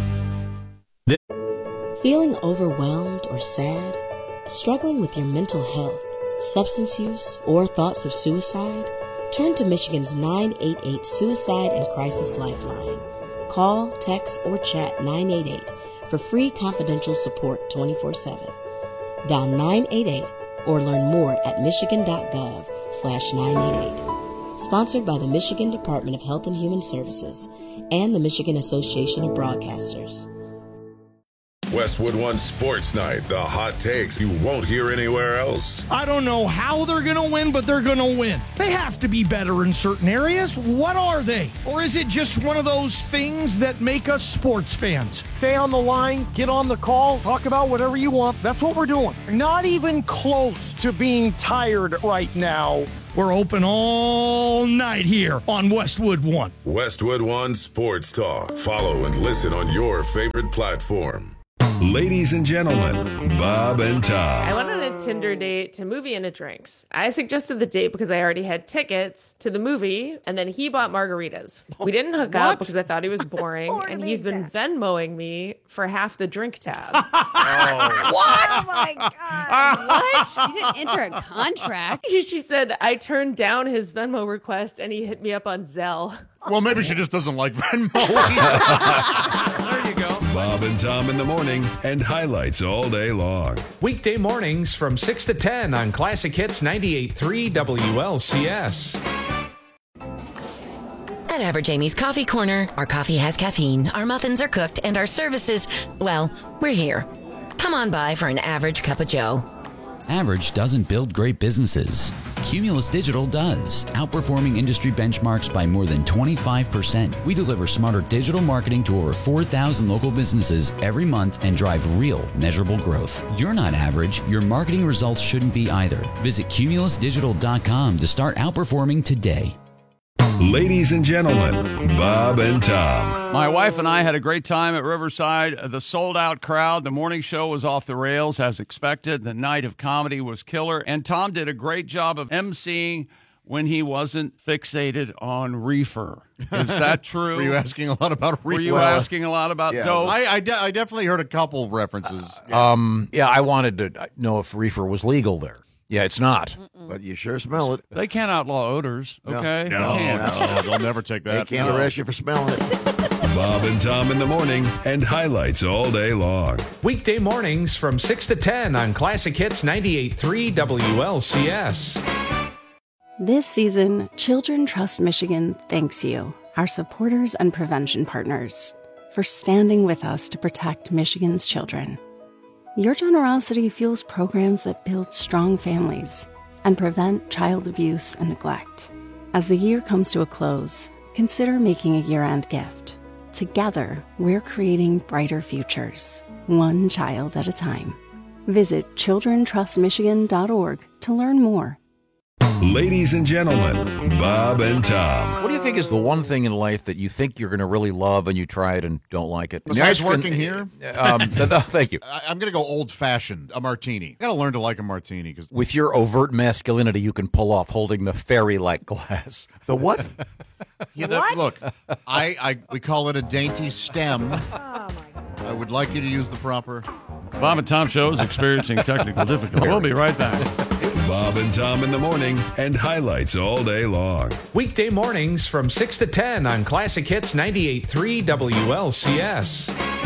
Feeling overwhelmed or sad? Struggling with your mental health, substance use, or thoughts of suicide? Turn to Michigan's nine eight eight Suicide and Crisis Lifeline. Call, text, or chat nine eight eight for free confidential support twenty-four seven. Dial nine eight eight or learn more at michigan.gov slash 988. Sponsored by the Michigan Department of Health and Human Services and the Michigan Association of Broadcasters. Westwood One Sports Night, the hot takes you won't hear anywhere else. I don't know how they're going to win, but they're going to win. They have to be better in certain areas. What are they? Or is it just one of those things that make us sports fans? Stay on the line, get on the call, talk about whatever you want. That's what we're doing. Not even close to being tired right now. We're open all night here on Westwood One. Westwood One Sports Talk. Follow and listen on your favorite platform. Ladies and gentlemen, Bob and Tom. I went on a Tinder date to Movie and a Drinks. I suggested the date because I already had tickets to the movie, and then he bought margaritas. We didn't hook What? up because I thought he was boring, and he's been Venmoing me for half the drink tab. What? Oh my God. What? You didn't enter a contract. She said I turned down his Venmo request, and he hit me up on Zelle. Well, maybe she just doesn't like Venmo. There you go. Bob and Tom in the morning and highlights all day long. Weekday mornings from six to ten on Classic Hits ninety-eight point three W L C S. At Average Amy's Coffee Corner, our coffee has caffeine, our muffins are cooked, and our services, well, we're here. Come on by for an average cup of joe. Average doesn't build great businesses. Cumulus Digital does, outperforming industry benchmarks by more than twenty-five percent. We deliver smarter digital marketing to over four thousand local businesses every month and drive real, measurable growth. You're not average. Your marketing results shouldn't be either. Visit cumulus digital dot com to start outperforming today. Ladies and gentlemen, Bob and Tom. My wife and I had a great time at Riverside. The sold-out crowd. The morning show was off the rails as expected. The night of comedy was killer. And Tom did a great job of emceeing when he wasn't fixated on reefer. Is that true? Were you asking a lot about reefer? Were you asking a lot about Yeah. dope? I, I, de- I definitely heard a couple references. Um, yeah, I wanted to know if reefer was legal there. Yeah, it's not. But you sure smell it. They can't outlaw odors, okay? No, They can't. no, they'll never take that. They can't No. arrest you for smelling it. Bob and Tom in the morning and highlights all day long. Weekday mornings from six to ten on Classic Hits ninety-eight point three W L C S. This season, Children Trust Michigan thanks you, our supporters and prevention partners, for standing with us to protect Michigan's children. Your generosity fuels programs that build strong families and prevent child abuse and neglect. As the year comes to a close, consider making a year-end gift. Together, we're creating brighter futures, one child at a time. Visit children trust michigan dot org to learn more. Ladies and gentlemen, Bob and Tom. What do you think is the one thing in life that you think you're going to really love and you try it and don't like it? Besides I mean, I working here? Um, th- th- thank you. I, I'm going to go old-fashioned, a martini. I got to learn to like a martini. Cause With your overt masculinity, you can pull off holding the fairy-like glass. The what? Yeah, that, look, I, I we call it a dainty stem. I would like you to use the proper. Bob and Tom show is experiencing technical difficulty. We'll be right back. Bob and Tom in the morning and highlights all day long. Weekday mornings from six to ten on Classic Hits ninety-eight point three W L C S.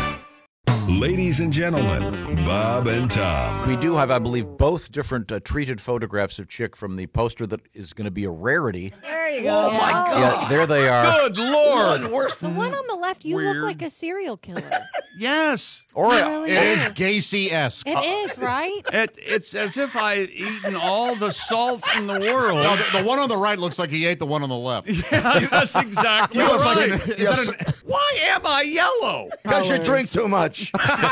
Ladies and gentlemen, Bob and Tom. We do have, I believe, both different uh, treated photographs of Chick from the poster that is going to be a rarity. There you go. Oh, my Yeah, there they are. Good Lord. The one on the left, you Weird. look like a serial killer. Yes. Or You really It is do. Gacy-esque. It is, right? It, it's as if I had eaten all the salt in the world. No, the, the one on the right looks like he ate the one on the left. Yeah, that's exactly You look right. like an- is that an- Why am I yellow? Because you drink too much.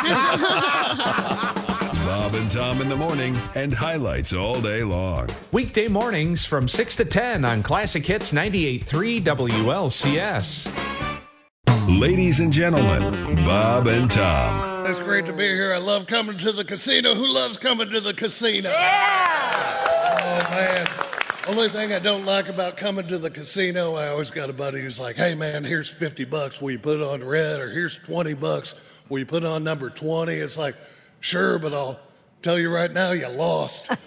Bob and Tom in the morning and highlights all day long. Weekday mornings from six to ten on Classic Hits ninety-eight point three W L C S. Ladies and gentlemen, Bob and Tom. It's great to be here. I love coming to the casino. Who loves coming to the casino? Yeah! Oh, man. Only thing I don't like about coming to the casino, I always got a buddy who's like, hey, man, here's fifty bucks. Will you put on red? Or here's twenty bucks. Will you put on number twenty? It's like, sure, but I'll tell you right now, you lost. A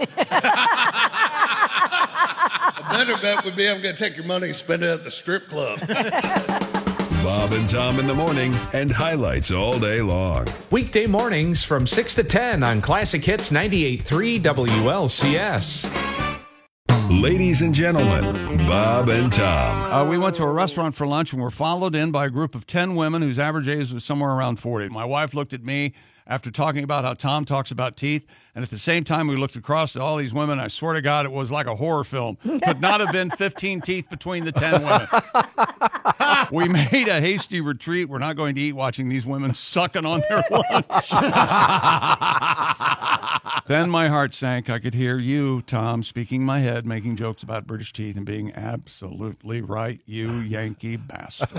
better bet would be I'm going to take your money and spend it at the strip club. Bob and Tom in the morning and highlights all day long. Weekday mornings from six to ten on Classic Hits ninety-eight point three W L C S. Ladies and gentlemen, Bob and Tom. Uh, we went to a restaurant for lunch and were followed in by a group of ten women whose average age was somewhere around forty. My wife looked at me after talking about how Tom talks about teeth, and at the same time we looked across at all these women. I swear to God, it was like a horror film. Could not have been fifteen teeth between the ten women. We made a hasty retreat. We're not going to eat watching these women sucking on their lunch. Then my heart sank. I could hear you, Tom, speaking in my head, making jokes about British teeth and being absolutely right, you Yankee bastard.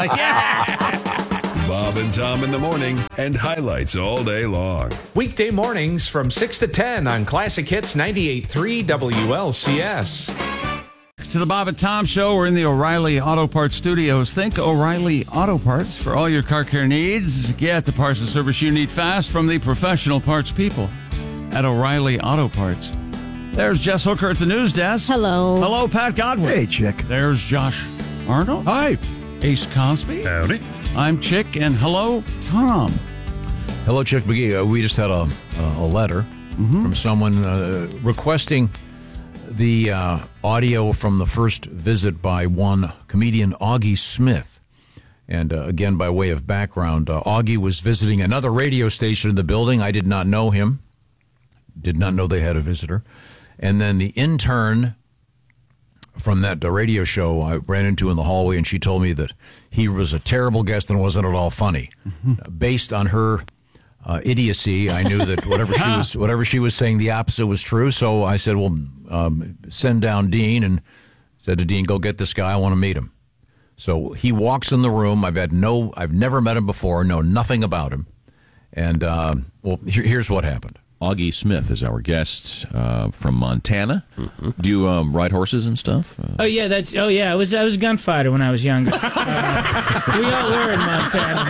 Bob and Tom in the morning and highlights all day long. Weekday mornings from six to ten on Classic Hits ninety-eight point three W L C S. To the Bob and Tom Show, we're in the O'Reilly Auto Parts studios. Think O'Reilly Auto Parts for all your car care needs. Get the parts and service you need fast from the professional parts people at O'Reilly Auto Parts. There's Jess Hooker at the news desk. Hello. Hello, Pat Godwin. Hey, Chick. There's Josh Arnold. Hi. Ace Cosby. Howdy. I'm Chick, and hello, Tom. Hello, Chick McGee. Uh, we just had a, a letter mm-hmm. from someone uh, requesting the uh, audio from the first visit by one comedian, Augie Smith. And uh, again, by way of background, uh, Augie was visiting another radio station in the building. I did not know him, did not know they had a visitor. And then the intern from that uh, radio show I ran into in the hallway, and she told me that he was a terrible guest and wasn't at all funny. Mm-hmm. Uh, based on her uh, idiocy, I knew that whatever she was whatever she was saying, the opposite was true. So I said, well, um, send down Dean, and said to Dean, go get this guy. I want to meet him. So he walks in the room. I've had no, I've never met him before, know nothing about him. And, uh, well, here, here's what happened. Augie Smith is our guest uh, from Montana. Mm-hmm. Do you um, ride horses and stuff? Uh, oh yeah, that's oh yeah. I was I was a gunfighter when I was younger. Uh, we all were in Montana.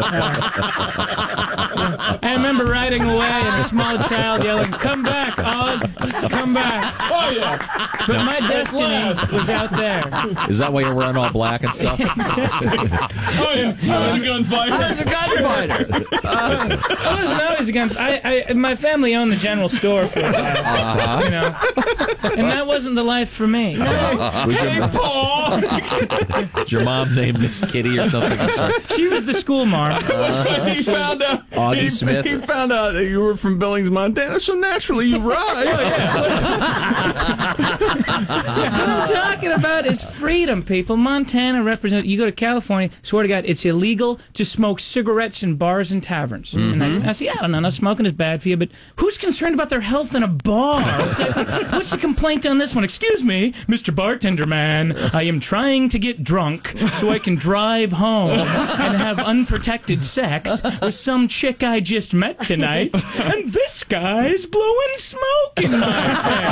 Uh, I remember riding away and a small child yelling, "Come back, Og! Come back!" Oh yeah. But my destiny was out there. Is that why you're wearing all black and stuff? Exactly. Oh yeah, I was a gunfighter. I was a gunfighter. Uh, I wasn't always a gunfighter. I, I my family. Family owned the general store for a while, uh-huh. you know, and that wasn't the life for me. Uh-huh. Was, your mom, was your mom named Miss Kitty or something? She was the school marm. Uh-huh. He found out. Augie he, Smith. He found out that you were from Billings, Montana, so naturally you ride. Oh, yeah. What I'm talking about is freedom, people. Montana represents. You go to California. Swear to God, it's illegal to smoke cigarettes in bars and taverns. Mm-hmm. And I, I say, I don't know, no, smoking is bad for you, but who's concerned about their health in a bar? Exactly. What's the complaint on this one? Excuse me, Mister Bartender Man, I am trying to get drunk so I can drive home and have unprotected sex with some chick I just met tonight, and this guy's blowing smoke in my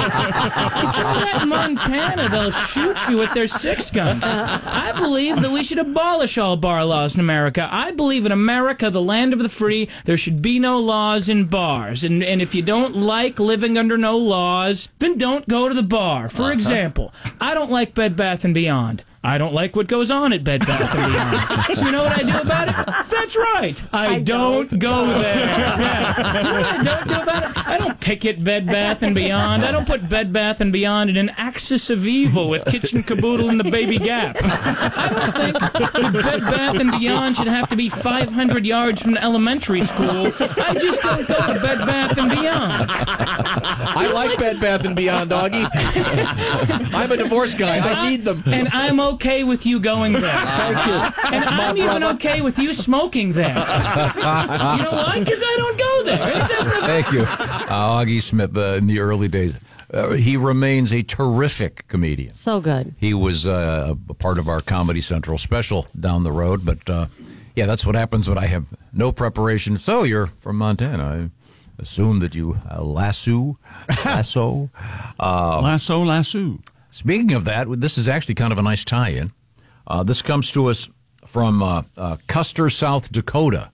face. Try that in Montana, they'll shoot you with their six guns. I believe that we should abolish all bar laws in America. I believe in America, the land of the free, there should be no laws in bars. And And if you don't like living under no laws, then don't go to the bar. For example, I don't like Bed Bath and Beyond. I don't like what goes on at Bed Bath and Beyond. So you know what I do about it? That's right. I, I don't, don't go there. Yeah. You know what I don't do about it? I don't picket Bed Bath and Beyond. I don't put Bed Bath and Beyond in an axis of evil with Kitchen Caboodle and the Baby Gap. I don't think that Bed Bath and Beyond should have to be five hundred yards from the elementary school. I just don't go to Bed Bath and Beyond. I like Bed Bath and Beyond, Augie. I'm a divorce guy. I, I need them. And I'm okay with you going there. Thank you. And I'm even okay with you smoking there. You know why? Because I don't go there. It doesn't Thank you. Uh, Augie Smith, uh, in the early days, uh, he remains a terrific comedian. So good. He was uh, a part of our Comedy Central special down the road, but uh, yeah, that's what happens when I have no preparation. So you're from Montana. I assume that you uh, lasso, lasso, uh, lasso, lasso. Speaking of that, this is actually kind of a nice tie-in. Uh, this comes to us from uh, uh, Custer, South Dakota.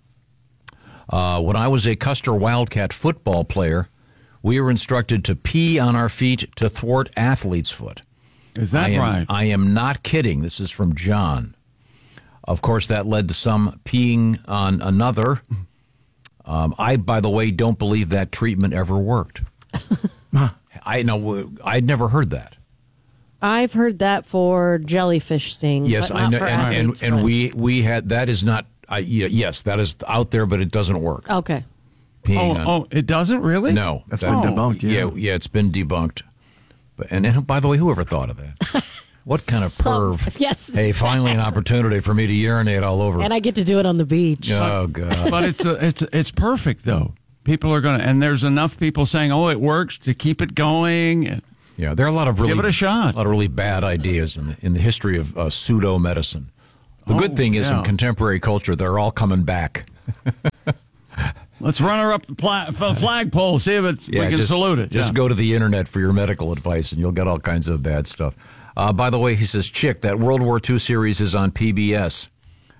Uh, when I was a Custer Wildcat football player, we were instructed to pee on our feet to thwart athlete's foot. Is that I am, right? I am not kidding. This is from John. Of course, that led to some peeing on another. Um, I, by the way, don't believe that treatment ever worked. I know. I'd never heard that. I've heard that for jellyfish sting. Yes, but I not know, for and athletes, and, and but- we we had that is not. I, yeah, yes, that is out there, but it doesn't work. Okay. Peeing Oh, on- oh, it doesn't really? No, That's been debunked, yeah. yeah, yeah, it's been debunked. But and, and by the way, whoever thought of that? What kind of Some- perv? yes. Hey, finally an opportunity for me to urinate all over. And I get to do it on the beach. Oh God! But it's a, it's it's perfect though. People are going to, and there's enough people saying, "Oh, it works," to keep it going. And Yeah, there are a lot of really Give it a shot. A lot of really bad ideas in the in the history of uh, pseudo medicine. The good Oh, thing is, yeah. in contemporary culture, they're all coming back. Let's run her up the pla- f- flagpole, see if it's, we can just, salute it. Just Yeah. go to the internet for your medical advice, and you'll get all kinds of bad stuff. Uh, by the way, he says, "Chick, that World War Two series is on P B S.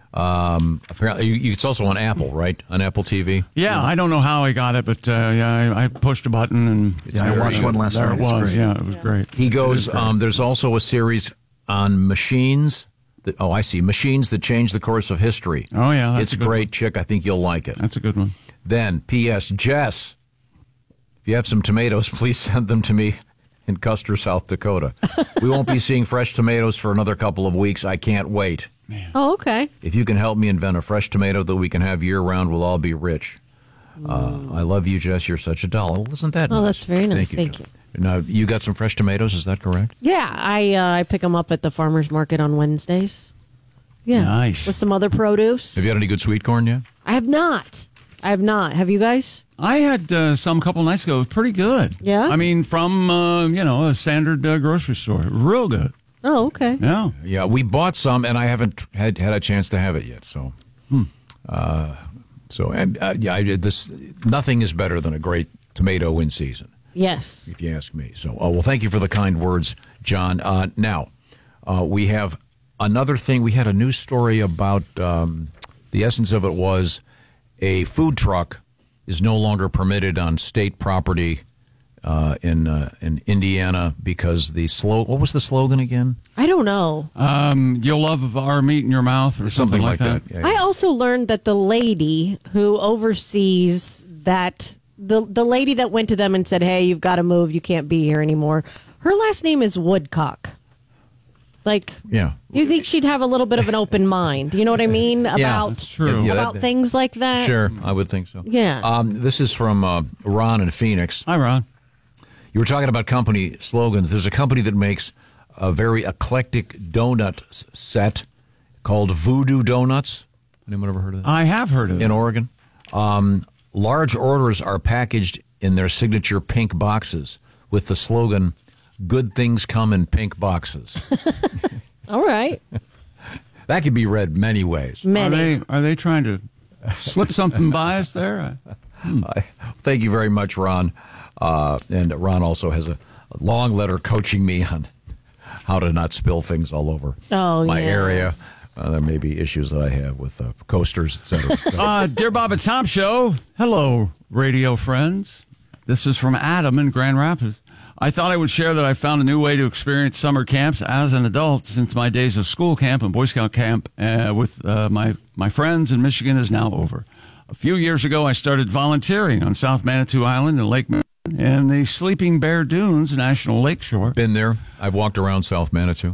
Um, apparently, you, it's also on Apple, right? On Apple T V. Yeah, I don't know how I got it, but uh, yeah, I, I pushed a button and Yeah, I watched one last there night. it It's was. great. Yeah, it was great. He goes. It is great. Um, there's also a series on machines. That, oh, I see. Machines that change the course of history. Oh, yeah, that's it's a good great, Chick. I think you'll like it. That's a good one. Then, P S. Jess, if you have some tomatoes, please send them to me in Custer, South Dakota. We won't be seeing fresh tomatoes for another couple of weeks. I can't wait. Oh, okay. If you can help me invent a fresh tomato that we can have year round, we'll all be rich. Uh, I love you, Jess. You're such a doll. Well, isn't that Oh, nice? that's very nice. Thank Thank you. Now, you got some fresh tomatoes, is that correct? Yeah, I uh, I pick them up at the farmer's market on Wednesdays. Yeah. Nice. With some other produce. Have you had any good sweet corn yet? I have not. I have not. Have you guys? I had uh, some couple nights ago. It was pretty good. Yeah? I mean, from, uh, you know, a standard uh, grocery store. Real good. Oh, okay. Yeah. Yeah, we bought some, and I haven't had, had a chance to have it yet. So, Hmm. uh, so and, uh, yeah, I, this nothing is better than a great tomato in season, Yes. if you ask me. So, oh, well, thank you for the kind words, John. Uh, now, uh, we have another thing. We had a news story about um, the essence of it was a food truck is no longer permitted on state property uh, in uh, in Indiana because the slow. What was the slogan again? I don't know. Um, you'll love our meat in your mouth or something, Something like like that. that. Yeah, I also learned that the lady who oversees that, the the lady that went to them and said, "Hey, you've got to move. You can't be here anymore." Her last name is Woodcock. Like, Yeah. you think she'd have a little bit of an open mind? You know what I mean about that's true. Yeah, about that- things like that? Sure, I would think so. Yeah. Um, this is from uh, Ron in Phoenix. Hi, Ron. You were talking about company slogans. There's a company that makes a very eclectic donut s- set called Voodoo Donuts. Anyone ever heard of that? I have heard of it. In Oregon. Um, large orders are packaged in their signature pink boxes with the slogan, "Good things come in pink boxes." All right. That could be read many ways. Are Many. they, are they trying to slip something by us there? I, thank you very much, Ron. Uh, and Ron also has a, a long letter coaching me on how to not spill things all over Oh, my yeah. area. Uh, there may be issues that I have with uh, coasters, et cetera. So- Uh, Dear Bob and Tom Show, hello, radio friends. This is from Adam in Grand Rapids. I thought I would share that I found a new way to experience summer camps as an adult since my days of school camp and Boy Scout camp uh, with uh, my, my friends in Michigan is now over. A few years ago, I started volunteering on South Manitou Island in Lake Michigan and the Sleeping Bear Dunes National Lakeshore. Been there. I've walked around South Manitou.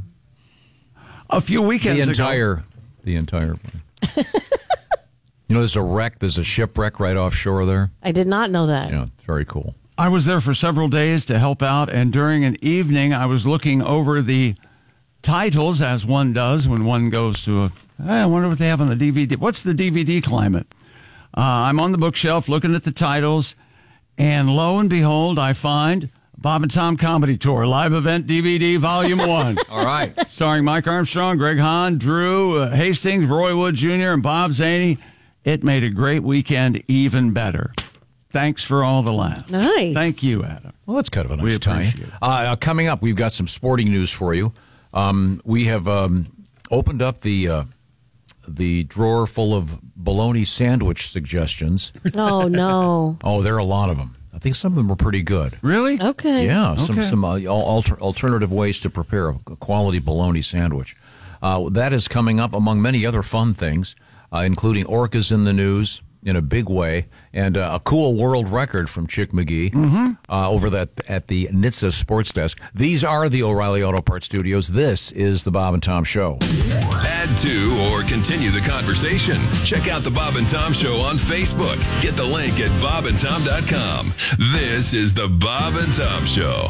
A few weekends The ago. entire, the entire. You know, there's a wreck. There's a shipwreck right offshore there. I did not know that. Yeah, it's very cool. I was there for several days to help out, and during an evening, I was looking over the titles, as one does when one goes to a, hey, I wonder what they have on the D V D. What's the D V D climate? Uh, I'm on the bookshelf looking at the titles, and lo and behold, I find Bob and Tom Comedy Tour, live event D V D, Volume one. All right. Starring Mike Armstrong, Greg Hahn, Drew uh, Hastings, Roy Wood Junior, and Bob Zaney. It made a great weekend even better. Thanks for all the laughs. Nice. Thank you, Adam. Well, that's kind of a We nice tie. appreciate it. Uh, uh, coming up, we've got some sporting news for you. Um, we have um, opened up the uh, the drawer full of bologna sandwich suggestions. Oh, no. Oh, there are a lot of them. I think some of them are pretty good. Really? Okay. Yeah, some Okay. some uh, alter, alternative ways to prepare a quality bologna sandwich. Uh, that is coming up among many other fun things, uh, including orcas in the news. in a big way, and uh, a cool world record from Chick McGee mm-hmm. uh, over that at the N H T S A Sports Desk. These are the O'Reilly Auto Parts Studios. This is the Bob and Tom Show. Add to or continue the conversation. Check out the Bob and Tom Show on Facebook. Get the link at bob and tom dot com. This is the Bob and Tom Show.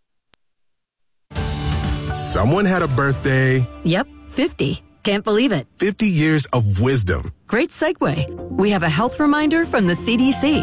Someone had a birthday. Yep, fifty. Can't believe it. fifty years of wisdom. Great segue. We have a health reminder from the C D C.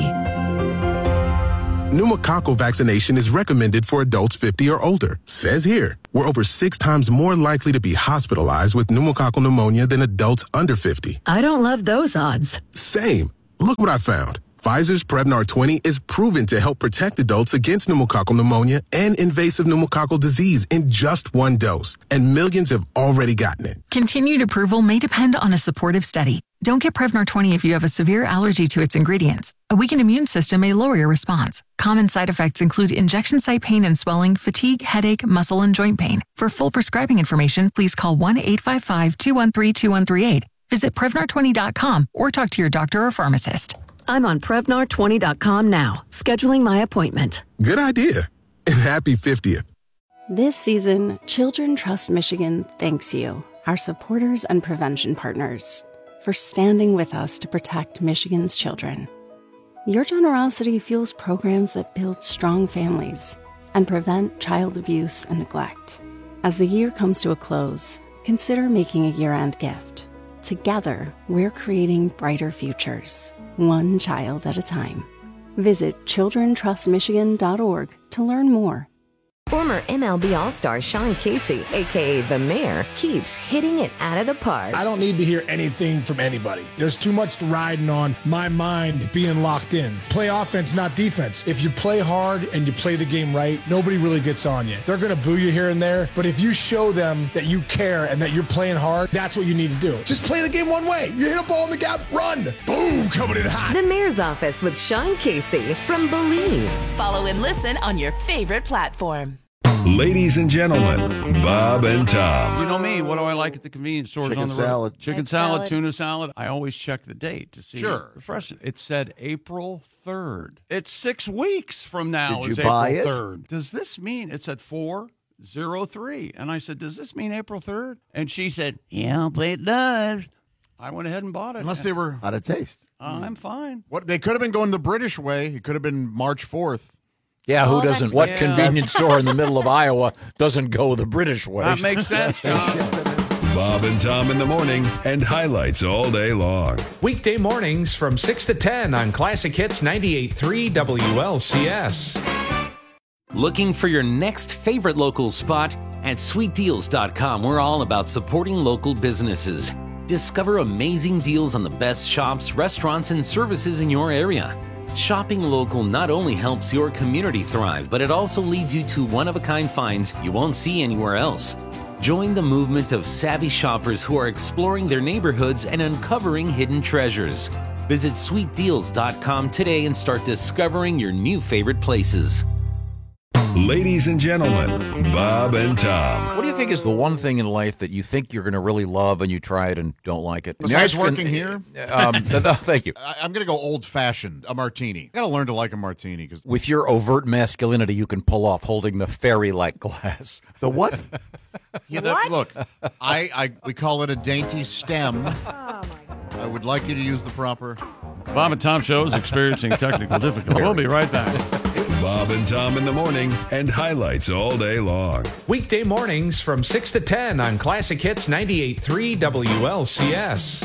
Pneumococcal vaccination is recommended for adults fifty or older. Says here, we're over six times more likely to be hospitalized with pneumococcal pneumonia than adults under fifty. I don't love those odds. Same. Look what I found. Pfizer's Prevnar twenty is proven to help protect adults against pneumococcal pneumonia and invasive pneumococcal disease in just one dose. And millions have already gotten it. Continued approval may depend on a supportive study. Don't get Prevnar twenty if you have a severe allergy to its ingredients. A weakened immune system may lower your response. Common side effects include injection site pain and swelling, fatigue, headache, muscle, and joint pain. For full prescribing information, please call one eight five five, two one three, two one three eight. Visit Prevnar twenty dot com or talk to your doctor or pharmacist. I'm on Prevnar twenty dot com now, scheduling my appointment. Good idea. And happy fiftieth. This season, Children Trust Michigan thanks you, our supporters and prevention partners, for standing with us to protect Michigan's children. Your generosity fuels programs that build strong families and prevent child abuse and neglect. As the year comes to a close, consider making a year-end gift. Together, we're creating brighter futures, one child at a time. Visit children trust michigan dot org to learn more. Former M L B All-Star Sean Casey, a k a. The Mayor, keeps hitting it out of the park. I don't need to hear anything from anybody. There's too much riding on my mind being locked in. Play offense, not defense. If you play hard and you play the game right, nobody really gets on you. They're going to boo you here and there, but if you show them that you care and that you're playing hard, that's what you need to do. Just play the game one way. You hit a ball in the gap, run. Boom, coming in hot. The Mayor's Office with Sean Casey from Believe. Follow and listen on your favorite platform. Ladies and gentlemen, Bob and Tom. You know me. What do I like at the convenience stores Chicken on the road? salad. Chicken Egg salad, salad. tuna salad. I always check the date to see Sure. the freshness. It said April third. It's six weeks from now. Did is you buy April it? third. Does this mean it said four oh three? And I said, does this mean April third? And she said, yeah, but it does. I went ahead and bought it. Unless they were How'd it taste? Uh, I'm fine. What they could have been going the British way. It could have been March fourth. Yeah, who Oh, doesn't? that's- What yeah. convenience store in the middle of Iowa doesn't go the British way? That makes sense, John. Bob and Tom in the morning and highlights all day long. Weekday mornings from six to ten on Classic Hits ninety-eight point three W L C S. Looking for your next favorite local spot? At sweet deals dot com, we're all about supporting local businesses. Discover amazing deals on the best shops, restaurants, and services in your area. Shopping local not only helps your community thrive, but it also leads you to one-of-a-kind finds you won't see anywhere else. Join the movement of savvy shoppers who are exploring their neighborhoods and uncovering hidden treasures. Visit sweet deals dot com today and start discovering your new favorite places. Ladies and gentlemen, Bob and Tom. What do you think is the one thing in life that you think you're going to really love and you try it and don't like it? Besides I mean, I working here? Um, th- th- thank you. I, I'm going to go old-fashioned, a martini. I got to learn to like a martini. because With your overt masculinity, you can pull off holding the fairy-like glass. The what? Yeah, that- look, I, I we call it a dainty stem. I would like you to use the proper. Bob and Tom Show is experiencing technical difficulty. We'll be right back. Bob and Tom in the morning and highlights all day long. Weekday mornings from six to ten on Classic Hits ninety-eight point three W L C S.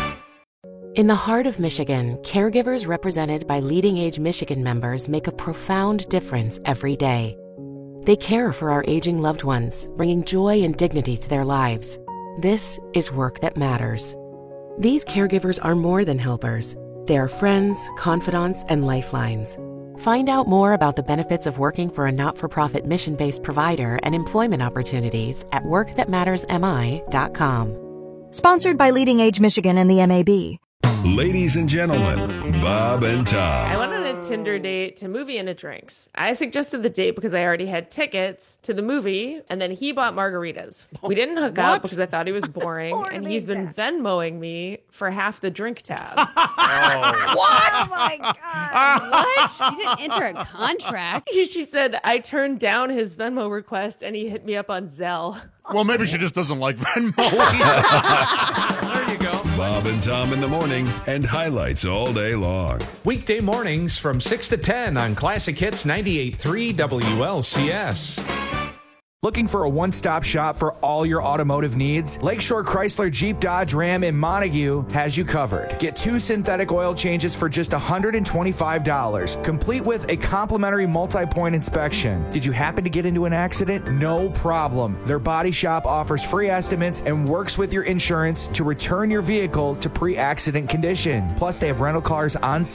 In the heart of Michigan, caregivers represented by Leading Age Michigan members make a profound difference every day. They care for our aging loved ones, bringing joy and dignity to their lives. This is work that matters. These caregivers are more than helpers. They are friends, confidants, and lifelines. Find out more about the benefits of working for a not-for-profit mission-based provider and employment opportunities at work that matters m i dot com. Sponsored by Leading Age Michigan and the M A B. Ladies and gentlemen, Bob and I Tom. went on a Tinder date to Movie and a Drinks. I suggested the date because I already had tickets to the movie, and then he bought margaritas. We didn't hook up because I thought he was boring, and he's been Venmoing me for half the drink tab. What? Oh my God. What? You didn't enter a contract. She said I turned down his Venmo request, and he hit me up on Zelle. Well, maybe she just doesn't like Venmo. There you go. Bob and Tom in the morning and highlights all day long. Weekday mornings from six to ten on Classic Hits ninety-eight point three W L C S. Looking for a one-stop shop for all your automotive needs? Lakeshore Chrysler Jeep Dodge Ram in Montague has you covered. Get two synthetic oil changes for just one hundred twenty-five dollars, complete with a complimentary multi-point inspection. Did you happen to get into an accident? No problem. Their body shop offers free estimates and works with your insurance to return your vehicle to pre-accident condition. Plus, they have rental cars on